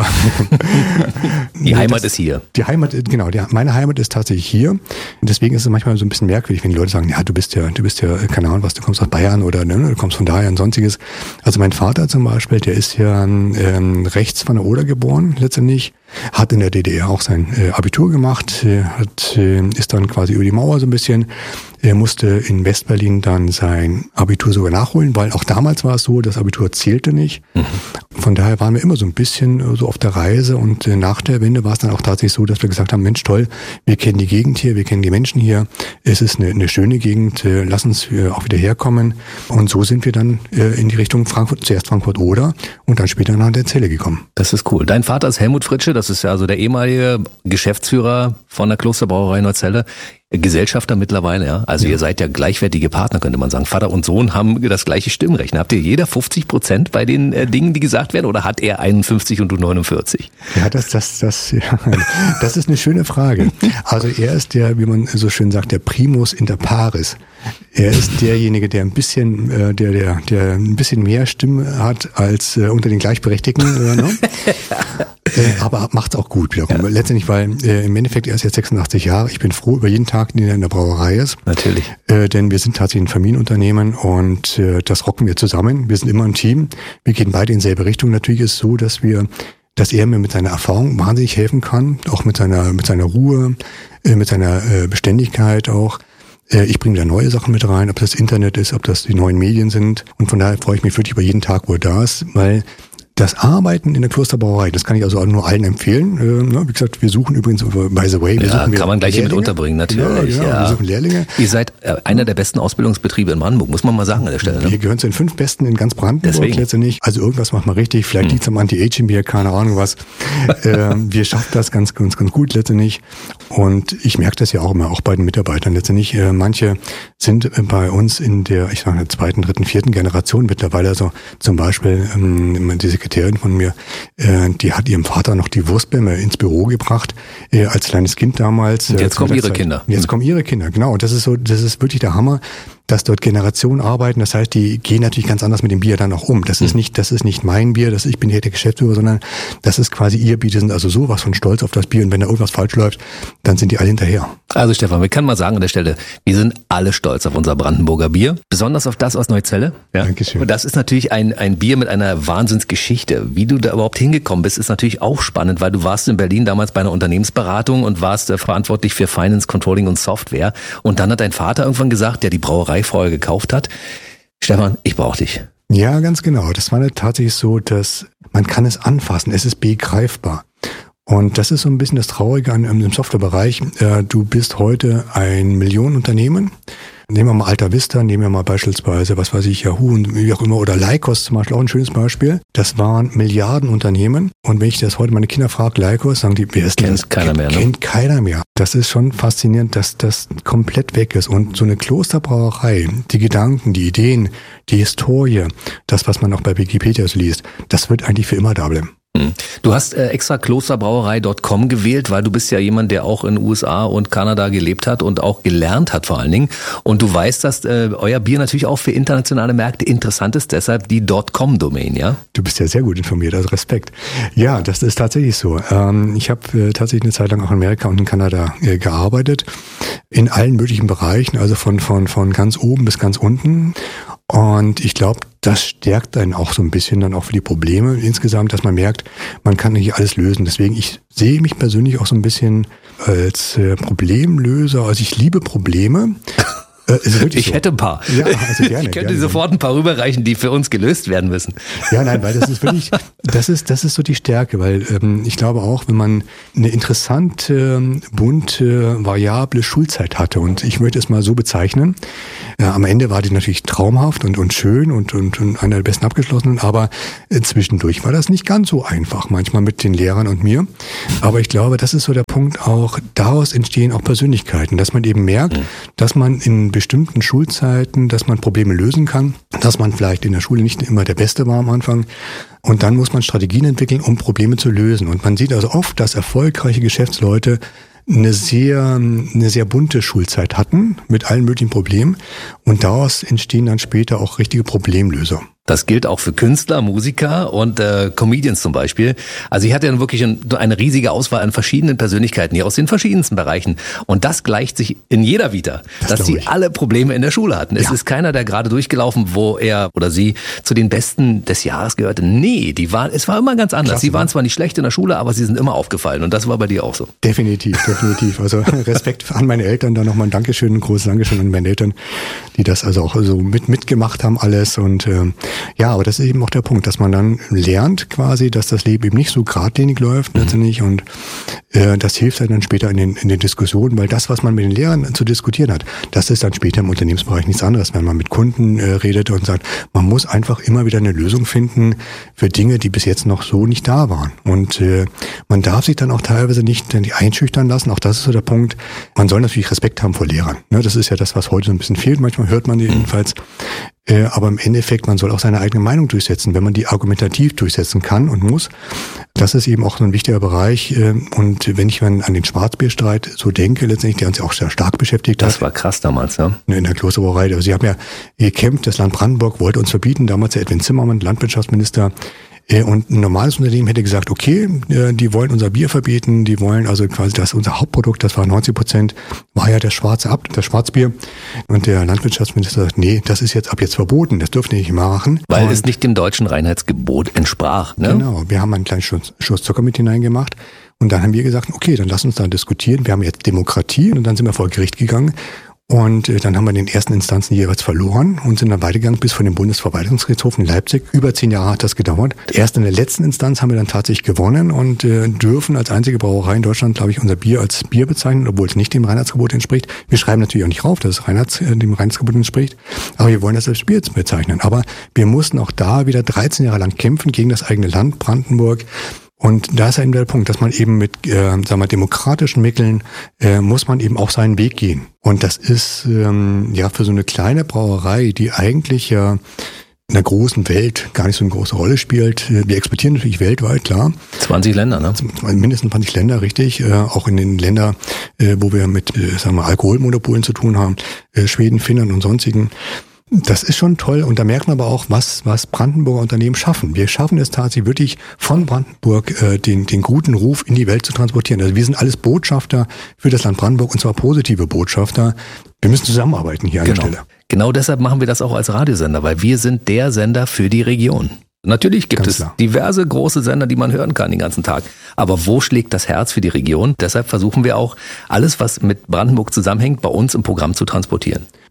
Die nee, Heimat das, ist hier. Die Heimat, genau, die, meine Heimat ist tatsächlich hier. Und deswegen ist es manchmal so ein bisschen merkwürdig, wenn die Leute sagen, ja, du bist ja, du bist ja, keine Ahnung was, du kommst aus Bayern oder ne, du kommst von daher und sonstiges. Also mein Vater zum Beispiel, der ist ja ähm, rechts von der Oder geboren, letztendlich. Hat in der D D R auch sein äh, Abitur gemacht, äh, hat, äh, ist dann quasi über die Mauer so ein bisschen. Er musste in Westberlin dann sein Abitur sogar nachholen, weil auch damals war es so, das Abitur zählte nicht. Mhm. Von daher waren wir immer so ein bisschen äh, so auf der Reise und äh, nach der Wende war es dann auch tatsächlich so, dass wir gesagt haben, Mensch toll, wir kennen die Gegend hier, wir kennen die Menschen hier, es ist eine, eine schöne Gegend, äh, lass uns äh, auch wieder herkommen. Und so sind wir dann äh, in die Richtung Frankfurt, zuerst Frankfurt-Oder und dann später nach der Zelle gekommen. Das ist cool. Dein Vater ist Helmut Fritsche, das ist ja also der ehemalige Geschäftsführer von der Klosterbrauerei Neuzelle, Gesellschafter mittlerweile, ja. Also ja. Ihr seid ja gleichwertige Partner, könnte man sagen. Vater und Sohn haben das gleiche Stimmrecht. Habt ihr jeder fünfzig Prozent bei den äh, Dingen, die gesagt werden, oder hat er einundfünfzig und du neunundvierzig? Ja, das, das, das, ja, das ist eine schöne Frage. Also er ist der, wie man so schön sagt, der Primus inter pares. Er ist derjenige, der ein bisschen, äh, der, der, der ein bisschen mehr Stimme hat als äh, unter den Gleichberechtigten, äh, ne? äh, aber macht's auch gut wiederum. Ja. Letztendlich, weil äh, im Endeffekt er ist jetzt sechsundachtzig Jahre. Ich bin froh über jeden Tag, den er in der Brauerei ist. Natürlich. Äh, denn wir sind tatsächlich ein Familienunternehmen und äh, das rocken wir zusammen. Wir sind immer ein Team. Wir gehen beide in dieselbe Richtung. Natürlich ist es so, dass wir dass er mir mit seiner Erfahrung wahnsinnig helfen kann, auch mit seiner mit seiner Ruhe, äh, mit seiner äh, Beständigkeit auch. Ich bringe da neue Sachen mit rein, ob das Internet ist, ob das die neuen Medien sind. Und von daher freue ich mich wirklich über jeden Tag, wo er da ist, weil das Arbeiten in der Klosterbrauerei, das kann ich also auch nur allen empfehlen. Äh, wie gesagt, wir suchen übrigens, by the way, wir ja, suchen kann man gleich hier mit unterbringen, natürlich. Ja, ja, ja. Wir suchen Lehrlinge. Ihr seid äh, einer der besten Ausbildungsbetriebe in Brandenburg, muss man mal sagen an der Stelle. Ne? Wir gehören zu den fünf Besten in ganz Brandenburg. Deswegen. Letztendlich. Also irgendwas macht man richtig, vielleicht hm. liegt es am Anti-Aging-Bier, keine Ahnung was. äh, wir schaffen das ganz, ganz, ganz gut letztendlich. Und ich merke das ja auch immer, auch bei den Mitarbeitern letztendlich. Äh, manche sind bei uns in der, ich sage, der zweiten, dritten, vierten Generation mittlerweile. Also zum Beispiel ähm, die Sekretärin von mir, äh, die hat ihrem Vater noch die Wurstbämme ins Büro gebracht, äh, als kleines Kind damals. Und jetzt äh, kommen ihre Kinder. Jetzt hm. kommen ihre Kinder, genau. Und das ist so, das ist wirklich der Hammer, dass dort Generationen arbeiten. Das heißt, die gehen natürlich ganz anders mit dem Bier dann auch um. Das ist nicht, das ist nicht mein Bier, das ich bin hier der Geschäftsführer, sondern das ist quasi ihr Bier. Die sind also sowas von stolz auf das Bier. Und wenn da irgendwas falsch läuft, dann sind die alle hinterher. Also Stefan, wir können mal sagen an der Stelle, wir sind alle stolz auf unser Brandenburger Bier. Besonders auf das aus Neuzelle. Ja? Dankeschön. Und das ist natürlich ein, ein Bier mit einer Wahnsinnsgeschichte. Wie du da überhaupt hingekommen bist, ist natürlich auch spannend, weil du warst in Berlin damals bei einer Unternehmensberatung und warst äh, verantwortlich für Finance, Controlling und Software. Und dann hat dein Vater irgendwann gesagt, der die Brauerei vorher gekauft hat, Stefan, ich brauche dich. Ja, ganz genau. Das war tatsächlich so, dass man kann es anfassen. Es ist begreifbar. Und das ist so ein bisschen das Traurige an im Softwarebereich. Du bist heute ein Millionenunternehmen. Nehmen wir mal Alta Vista, nehmen wir mal beispielsweise, was weiß ich, Yahoo und wie auch immer, oder Lycos zum Beispiel, auch ein schönes Beispiel. Das waren Milliardenunternehmen. Und wenn ich das heute meine Kinder frage, Lycos, sagen die, wer ist kennt das? Keiner mehr, ne? Kennt keiner mehr. Das ist schon faszinierend, dass das komplett weg ist. Und so eine Klosterbrauerei, die Gedanken, die Ideen, die Historie, das, was man auch bei Wikipedia so liest, das wird eigentlich für immer da bleiben. Du hast äh, extra klosterbrauerei Punkt com gewählt, weil du bist ja jemand, der auch in den U S A und Kanada gelebt hat und auch gelernt hat vor allen Dingen. Und du weißt, dass äh, euer Bier natürlich auch für internationale Märkte interessant ist, deshalb die .com-Domain, ja? Du bist ja sehr gut informiert, also Respekt. Ja, das ist tatsächlich so. Ähm, ich habe äh, tatsächlich eine Zeit lang auch in Amerika und in Kanada äh, gearbeitet, in allen möglichen Bereichen, also von, von, von ganz oben bis ganz unten. Und ich glaube, das stärkt einen auch so ein bisschen dann auch für die Probleme insgesamt, dass man merkt, man kann hier alles lösen. Deswegen, ich sehe mich persönlich auch so ein bisschen als äh, Problemlöser. Also ich liebe Probleme. Äh, ich so. hätte ein paar. Ja, also gerne. Ich könnte gerne. sofort ein paar rüberreichen, die für uns gelöst werden müssen. Ja, nein, weil das ist wirklich, das ist, das ist so die Stärke, weil ähm, ich glaube auch, wenn man eine interessante, bunte, variable Schulzeit hatte, und ich möchte es mal so bezeichnen, ja, am Ende war die natürlich traumhaft und, und schön und, und, und einer der besten abgeschlossenen, aber äh, zwischendurch war das nicht ganz so einfach, manchmal mit den Lehrern und mir. Aber ich glaube, das ist so der Punkt auch, daraus entstehen auch Persönlichkeiten, dass man eben merkt, mhm. dass man in bestimmten Schulzeiten, dass man Probleme lösen kann, dass man vielleicht in der Schule nicht immer der Beste war am Anfang. Und dann muss man Strategien entwickeln, um Probleme zu lösen. Und man sieht also oft, dass erfolgreiche Geschäftsleute eine sehr, eine sehr bunte Schulzeit hatten mit allen möglichen Problemen. Und daraus entstehen dann später auch richtige Problemlöser. Das gilt auch für Künstler, Musiker und äh, Comedians zum Beispiel. Also ich hatte ja wirklich ein, eine riesige Auswahl an verschiedenen Persönlichkeiten hier aus den verschiedensten Bereichen. Und das gleicht sich in jeder Vita, das dass sie alle Probleme in der Schule hatten. Es ja. ist keiner, der gerade durchgelaufen, wo er oder sie zu den Besten des Jahres gehörte. Nee, die waren, es war immer ganz anders. Klasse, sie waren zwar nicht schlecht in der Schule, aber sie sind immer aufgefallen. Und das war bei dir auch so. Definitiv, definitiv. Also Respekt an meine Eltern, dann nochmal ein Dankeschön, ein großes Dankeschön an meine Eltern, die das also auch so mit mitgemacht haben alles. Und ähm, ja, aber das ist eben auch der Punkt, dass man dann lernt quasi, dass das Leben eben nicht so geradlinig läuft mhm. letztendlich, und äh, das hilft dann später in den, in den Diskussionen, weil das, was man mit den Lehrern zu diskutieren hat, das ist dann später im Unternehmensbereich nichts anderes, wenn man mit Kunden äh, redet und sagt, man muss einfach immer wieder eine Lösung finden für Dinge, die bis jetzt noch so nicht da waren. Und äh, man darf sich dann auch teilweise nicht die einschüchtern lassen, auch das ist so der Punkt, man soll natürlich Respekt haben vor Lehrern. Ne, das ist ja das, was heute so ein bisschen fehlt, manchmal hört man jedenfalls. Äh, aber im Endeffekt, man soll auch seine eigene Meinung durchsetzen, wenn man die argumentativ durchsetzen kann und muss. Das ist eben auch so ein wichtiger Bereich. Äh, und wenn ich an den Schwarzbierstreit so denke, letztendlich, der uns ja auch sehr stark beschäftigt hat. Das war krass damals, ja. In der Klosterbrauerei. Also sie haben ja gekämpft, das Land Brandenburg wollte uns verbieten, damals der Edwin Zimmermann, Landwirtschaftsminister. Und ein normales Unternehmen hätte gesagt, okay, die wollen unser Bier verbieten, die wollen also quasi, das unser Hauptprodukt, das war neunzig Prozent, war ja der schwarze Ab, das Schwarzbier. Und der Landwirtschaftsminister sagt, nee, das ist jetzt ab jetzt verboten, das dürfen die nicht machen. Weil und es nicht dem deutschen Reinheitsgebot entsprach, ne? Genau, wir haben einen kleinen Schuss, Schuss Zucker mit hineingemacht. Und dann haben wir gesagt, okay, dann lass uns da diskutieren. Wir haben jetzt Demokratie, und dann sind wir vor Gericht gegangen. Und äh, dann haben wir in den ersten Instanzen jeweils verloren und sind dann weitergegangen bis vor den Bundesverwaltungsgerichtshof in Leipzig. Über zehn Jahre hat das gedauert. Erst in der letzten Instanz haben wir dann tatsächlich gewonnen und äh, dürfen als einzige Brauerei in Deutschland, glaube ich, unser Bier als Bier bezeichnen, obwohl es nicht dem Reinheitsgebot entspricht. Wir schreiben natürlich auch nicht rauf, dass es Reinheits, äh, dem Reinheitsgebot entspricht, aber wir wollen das als Bier bezeichnen. Aber wir mussten auch da wieder dreizehn Jahre lang kämpfen gegen das eigene Land, Brandenburg. Und da ist eben der Punkt, dass man eben mit, äh, sagen wir, demokratischen Mitteln äh, muss man eben auch seinen Weg gehen. Und das ist ähm, ja für so eine kleine Brauerei, die eigentlich ja in der großen Welt gar nicht so eine große Rolle spielt. Wir exportieren natürlich weltweit, klar. zwanzig Länder, ne? Mindestens zwanzig Länder, richtig. Äh, auch in den Ländern, äh, wo wir mit, äh, sagen wir, Alkoholmonopolen zu tun haben, äh, Schweden, Finnland und sonstigen. Das ist schon toll, und da merkt man aber auch, was was Brandenburger Unternehmen schaffen. Wir schaffen es tatsächlich wirklich von Brandenburg äh, den den guten Ruf in die Welt zu transportieren. Also wir sind alles Botschafter für das Land Brandenburg, und zwar positive Botschafter. Wir müssen zusammenarbeiten hier an genau. der Stelle. Genau deshalb machen wir das auch als Radiosender, weil wir sind der Sender für die Region. Natürlich gibt Ganz es klar. diverse große Sender, die man hören kann den ganzen Tag. Aber wo schlägt das Herz für die Region? Deshalb versuchen wir auch, alles, was mit Brandenburg zusammenhängt, bei uns im Programm zu transportieren.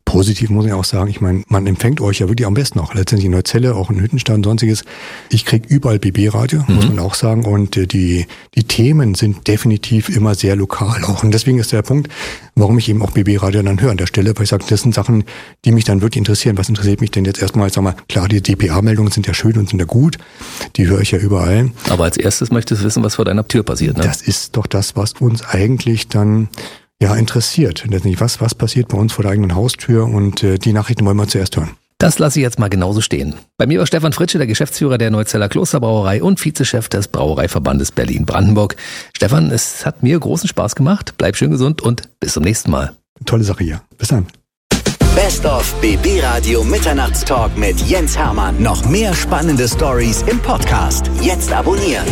Positiv muss ich auch sagen, ich meine, man empfängt euch ja wirklich am besten auch. Letztendlich in Neuzelle, auch in Hüttenstadt und sonstiges. Ich krieg überall B B-Radio, mhm. muss man auch sagen. Und äh, die die Themen sind definitiv immer sehr lokal auch. Und deswegen ist der Punkt, warum ich eben auch B B-Radio dann höre an der Stelle, weil ich sage, das sind Sachen, die mich dann wirklich interessieren. Was interessiert mich denn jetzt erstmal? Sag mal, klar, die D P A-Meldungen sind ja schön und sind ja gut. Die höre ich ja überall. Aber als erstes möchtest du wissen, was vor deiner Tür passiert, ne? Das ist doch das, was uns eigentlich dann ja interessiert. Letztendlich, was, was passiert bei uns vor der eigenen Haustür, und äh, die Nachrichten wollen wir zuerst hören. Das lasse ich jetzt mal genauso stehen. Bei mir war Stefan Fritsche, der Geschäftsführer der Neuzeller Klosterbrauerei und Vizechef des Brauereiverbandes Berlin-Brandenburg. Stefan, es hat mir großen Spaß gemacht. Bleib schön gesund und bis zum nächsten Mal. Tolle Sache hier. Bis dann. Best of B B Radio Mitternachtstalk mit Jens Hermann. Noch mehr spannende Stories im Podcast. Jetzt abonnieren.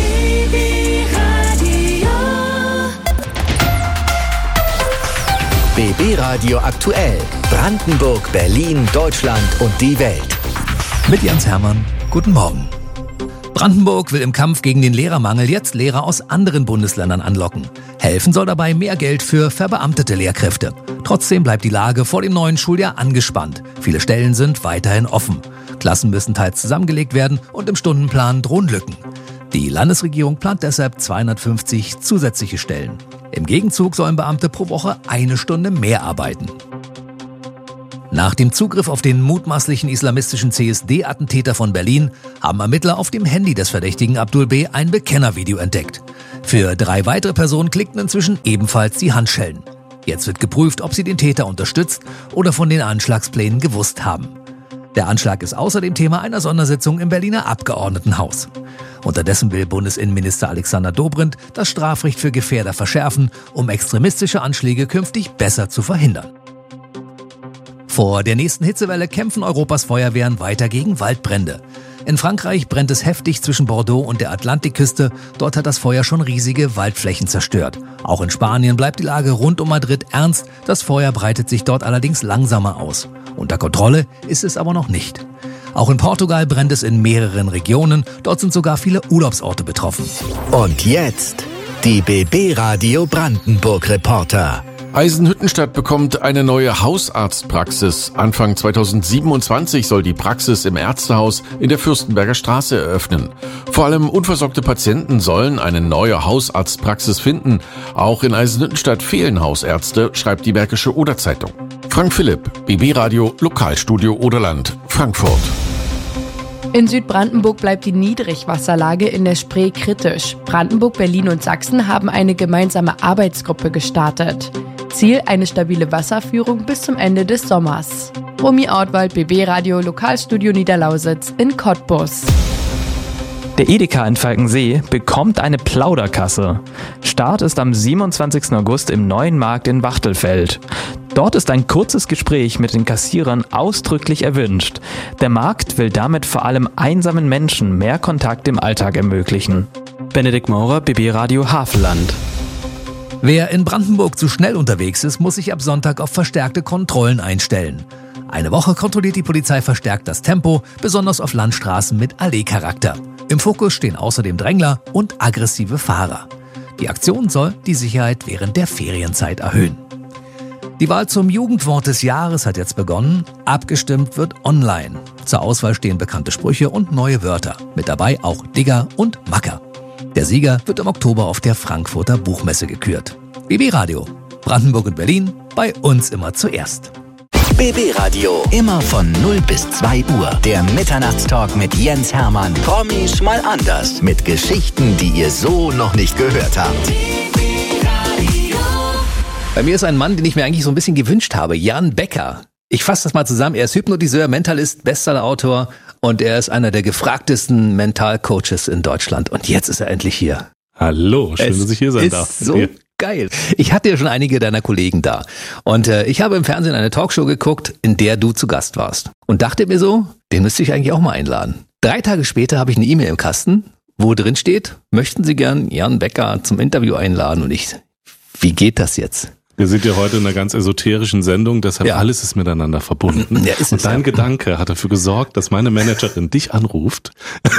B B Radio aktuell. Brandenburg, Berlin, Deutschland und die Welt. Mit Jens Hermann. Guten Morgen. Brandenburg will im Kampf gegen den Lehrermangel jetzt Lehrer aus anderen Bundesländern anlocken. Helfen soll dabei mehr Geld für verbeamtete Lehrkräfte. Trotzdem bleibt die Lage vor dem neuen Schuljahr angespannt. Viele Stellen sind weiterhin offen. Klassen müssen teils zusammengelegt werden und im Stundenplan drohen Lücken. Die Landesregierung plant deshalb zweihundertfünfzig zusätzliche Stellen. Im Gegenzug sollen Beamte pro Woche eine Stunde mehr arbeiten. Nach dem Zugriff auf den mutmaßlichen islamistischen C S D-Attentäter von Berlin haben Ermittler auf dem Handy des Verdächtigen Abdul B. ein Bekennervideo entdeckt. Für drei weitere Personen klickten inzwischen ebenfalls die Handschellen. Jetzt wird geprüft, ob sie den Täter unterstützt oder von den Anschlagsplänen gewusst haben. Der Anschlag ist außerdem Thema einer Sondersitzung im Berliner Abgeordnetenhaus. Unterdessen will Bundesinnenminister Alexander Dobrindt das Strafrecht für Gefährder verschärfen, um extremistische Anschläge künftig besser zu verhindern. Vor der nächsten Hitzewelle kämpfen Europas Feuerwehren weiter gegen Waldbrände. In Frankreich brennt es heftig zwischen Bordeaux und der Atlantikküste. Dort hat das Feuer schon riesige Waldflächen zerstört. Auch in Spanien bleibt die Lage rund um Madrid ernst. Das Feuer breitet sich dort allerdings langsamer aus. Unter Kontrolle ist es aber noch nicht. Auch in Portugal brennt es in mehreren Regionen. Dort sind sogar viele Urlaubsorte betroffen. Und jetzt die B B Radio Brandenburg Reporter. Eisenhüttenstadt bekommt eine neue Hausarztpraxis. Anfang zweitausendsiebenundzwanzig soll die Praxis im Ärztehaus in der Fürstenberger Straße eröffnen. Vor allem unversorgte Patienten sollen eine neue Hausarztpraxis finden. Auch in Eisenhüttenstadt fehlen Hausärzte, schreibt die Märkische Oder-Zeitung. Frank Philipp, B B Radio, Lokalstudio Oderland, Frankfurt. In Südbrandenburg bleibt die Niedrigwasserlage in der Spree kritisch. Brandenburg, Berlin und Sachsen haben eine gemeinsame Arbeitsgruppe gestartet. Ziel eine stabile Wasserführung bis zum Ende des Sommers. Romy Ortwald, B B Radio, Lokalstudio Niederlausitz in Cottbus. Der Edeka in Falkensee bekommt eine Plauderkasse. Start ist am siebenundzwanzigsten August im neuen Markt in Wachtelfeld. Dort ist ein kurzes Gespräch mit den Kassierern ausdrücklich erwünscht. Der Markt will damit vor allem einsamen Menschen mehr Kontakt im Alltag ermöglichen. Benedikt Maurer, B B Radio Havelland. Wer in Brandenburg zu schnell unterwegs ist, muss sich ab Sonntag auf verstärkte Kontrollen einstellen. Eine Woche kontrolliert die Polizei verstärkt das Tempo, besonders auf Landstraßen mit Allee-Charakter. Im Fokus stehen außerdem Drängler und aggressive Fahrer. Die Aktion soll die Sicherheit während der Ferienzeit erhöhen. Die Wahl zum Jugendwort des Jahres hat jetzt begonnen. Abgestimmt wird online. Zur Auswahl stehen bekannte Sprüche und neue Wörter. Mit dabei auch Digger und Macker. Der Sieger wird im Oktober auf der Frankfurter Buchmesse gekürt. B B Radio, Brandenburg und Berlin, bei uns immer zuerst. B B Radio, immer von null bis zwei Uhr. Der Mitternachtstalk mit Jens Hermann. Promis mal anders. Mit Geschichten, die ihr so noch nicht gehört habt. Bei mir ist ein Mann, den ich mir eigentlich so ein bisschen gewünscht habe, Jan Becker. Ich fasse das mal zusammen. Er ist Hypnotiseur, Mentalist, Bestsellerautor und er ist einer der gefragtesten Mentalcoaches in Deutschland. Und jetzt ist er endlich hier. Hallo, schön, es dass ich hier sein darf. So ja. Geil. Ich hatte ja schon einige deiner Kollegen da. Und äh, ich habe im Fernsehen eine Talkshow geguckt, in der du zu Gast warst. Und dachte mir so, den müsste ich eigentlich auch mal einladen. Drei Tage später habe ich eine E-Mail im Kasten, wo drin steht, möchten Sie gern Jan Becker zum Interview einladen? Und ich, wie geht das jetzt? Wir sind ja heute in einer ganz esoterischen Sendung, deshalb ja. alles ist miteinander verbunden. Ja, ist und dein ja. Gedanke hat dafür gesorgt, dass meine Managerin dich anruft.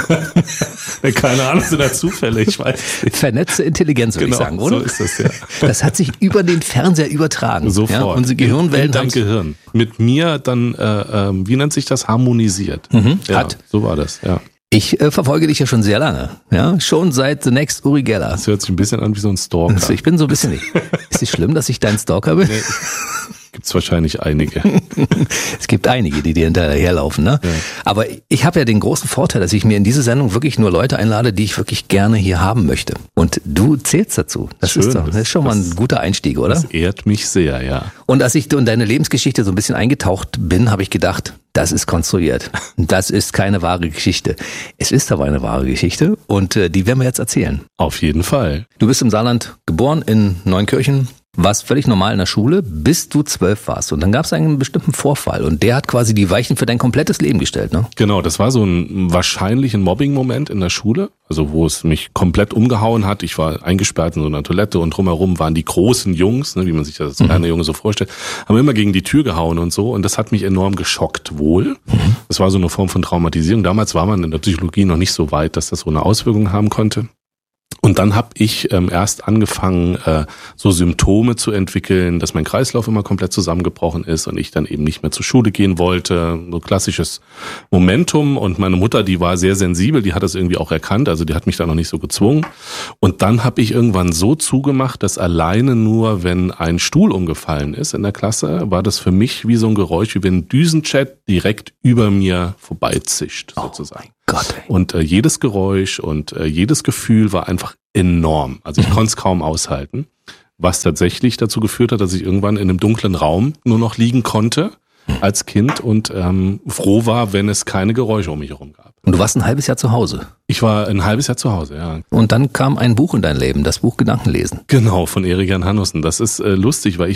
Keine Ahnung, sind da Zufälle, ich weiß nicht. Vernetzte Intelligenz, würde genau, ich sagen, oder? So ist das, ja. Das hat sich über den Fernseher übertragen. Sofort. Ja, unsere Gehirnwellen haben dein Gehirn. Mit mir dann, äh, äh, wie nennt sich das, harmonisiert. Mhm, ja, hat. So war das, ja. Ich äh, verfolge dich ja schon sehr lange, ja, schon seit The Next Uri Geller. Das hört sich ein bisschen an wie so ein Stalker. Also ich bin so ein bisschen nicht. Ist es schlimm, dass ich dein Stalker bin? Nee. Gibt's wahrscheinlich einige. Es gibt einige, die dir hinterherlaufen, ne? Ja. Aber ich habe ja den großen Vorteil, dass ich mir in diese Sendung wirklich nur Leute einlade, die ich wirklich gerne hier haben möchte. Und du zählst dazu. Das Schön, ist doch, das ist schon das, mal ein guter Einstieg, oder? Das ehrt mich sehr, ja. Und als ich in deine Lebensgeschichte so ein bisschen eingetaucht bin, habe ich gedacht, das ist konstruiert. Das ist keine wahre Geschichte. Es ist aber eine wahre Geschichte und äh, die werden wir jetzt erzählen. Auf jeden Fall. Du bist im Saarland geboren, in Neunkirchen. Warst völlig normal in der Schule, bis du zwölf warst. Und dann gab es einen bestimmten Vorfall und der hat quasi die Weichen für dein komplettes Leben gestellt, ne? Genau, das war so ein wahrscheinlich ein Mobbing-Moment in der Schule, also wo es mich komplett umgehauen hat. Ich war eingesperrt in so einer Toilette und drumherum waren die großen Jungs, ne, wie man sich das als kleiner Junge so vorstellt, haben immer gegen die Tür gehauen und so und das hat mich enorm geschockt wohl. Mhm. Das war so eine Form von Traumatisierung. Damals war man in der Psychologie noch nicht so weit, dass das so eine Auswirkung haben konnte. Und dann habe ich ähm, erst angefangen, äh, so Symptome zu entwickeln, dass mein Kreislauf immer komplett zusammengebrochen ist und ich dann eben nicht mehr zur Schule gehen wollte. So klassisches Momentum. Und meine Mutter, die war sehr sensibel, die hat das irgendwie auch erkannt, also die hat mich da noch nicht so gezwungen. Und dann habe ich irgendwann so zugemacht, dass alleine nur, wenn ein Stuhl umgefallen ist in der Klasse, war das für mich wie so ein Geräusch, wie wenn ein Düsenjet direkt über mir vorbeizischt, sozusagen. Oh Gott, ey. Und äh, jedes Geräusch und äh, jedes Gefühl war einfach enorm. Also ich konnte es kaum aushalten, was tatsächlich dazu geführt hat, dass ich irgendwann in einem dunklen Raum nur noch liegen konnte als Kind und ähm, froh war, wenn es keine Geräusche um mich herum gab. Und du warst ein halbes Jahr zu Hause? Ich war ein halbes Jahr zu Hause, ja. Und dann kam ein Buch in dein Leben, das Buch Gedankenlesen. Genau, von Erik Jan Hannussen. Das ist äh, lustig, weil ich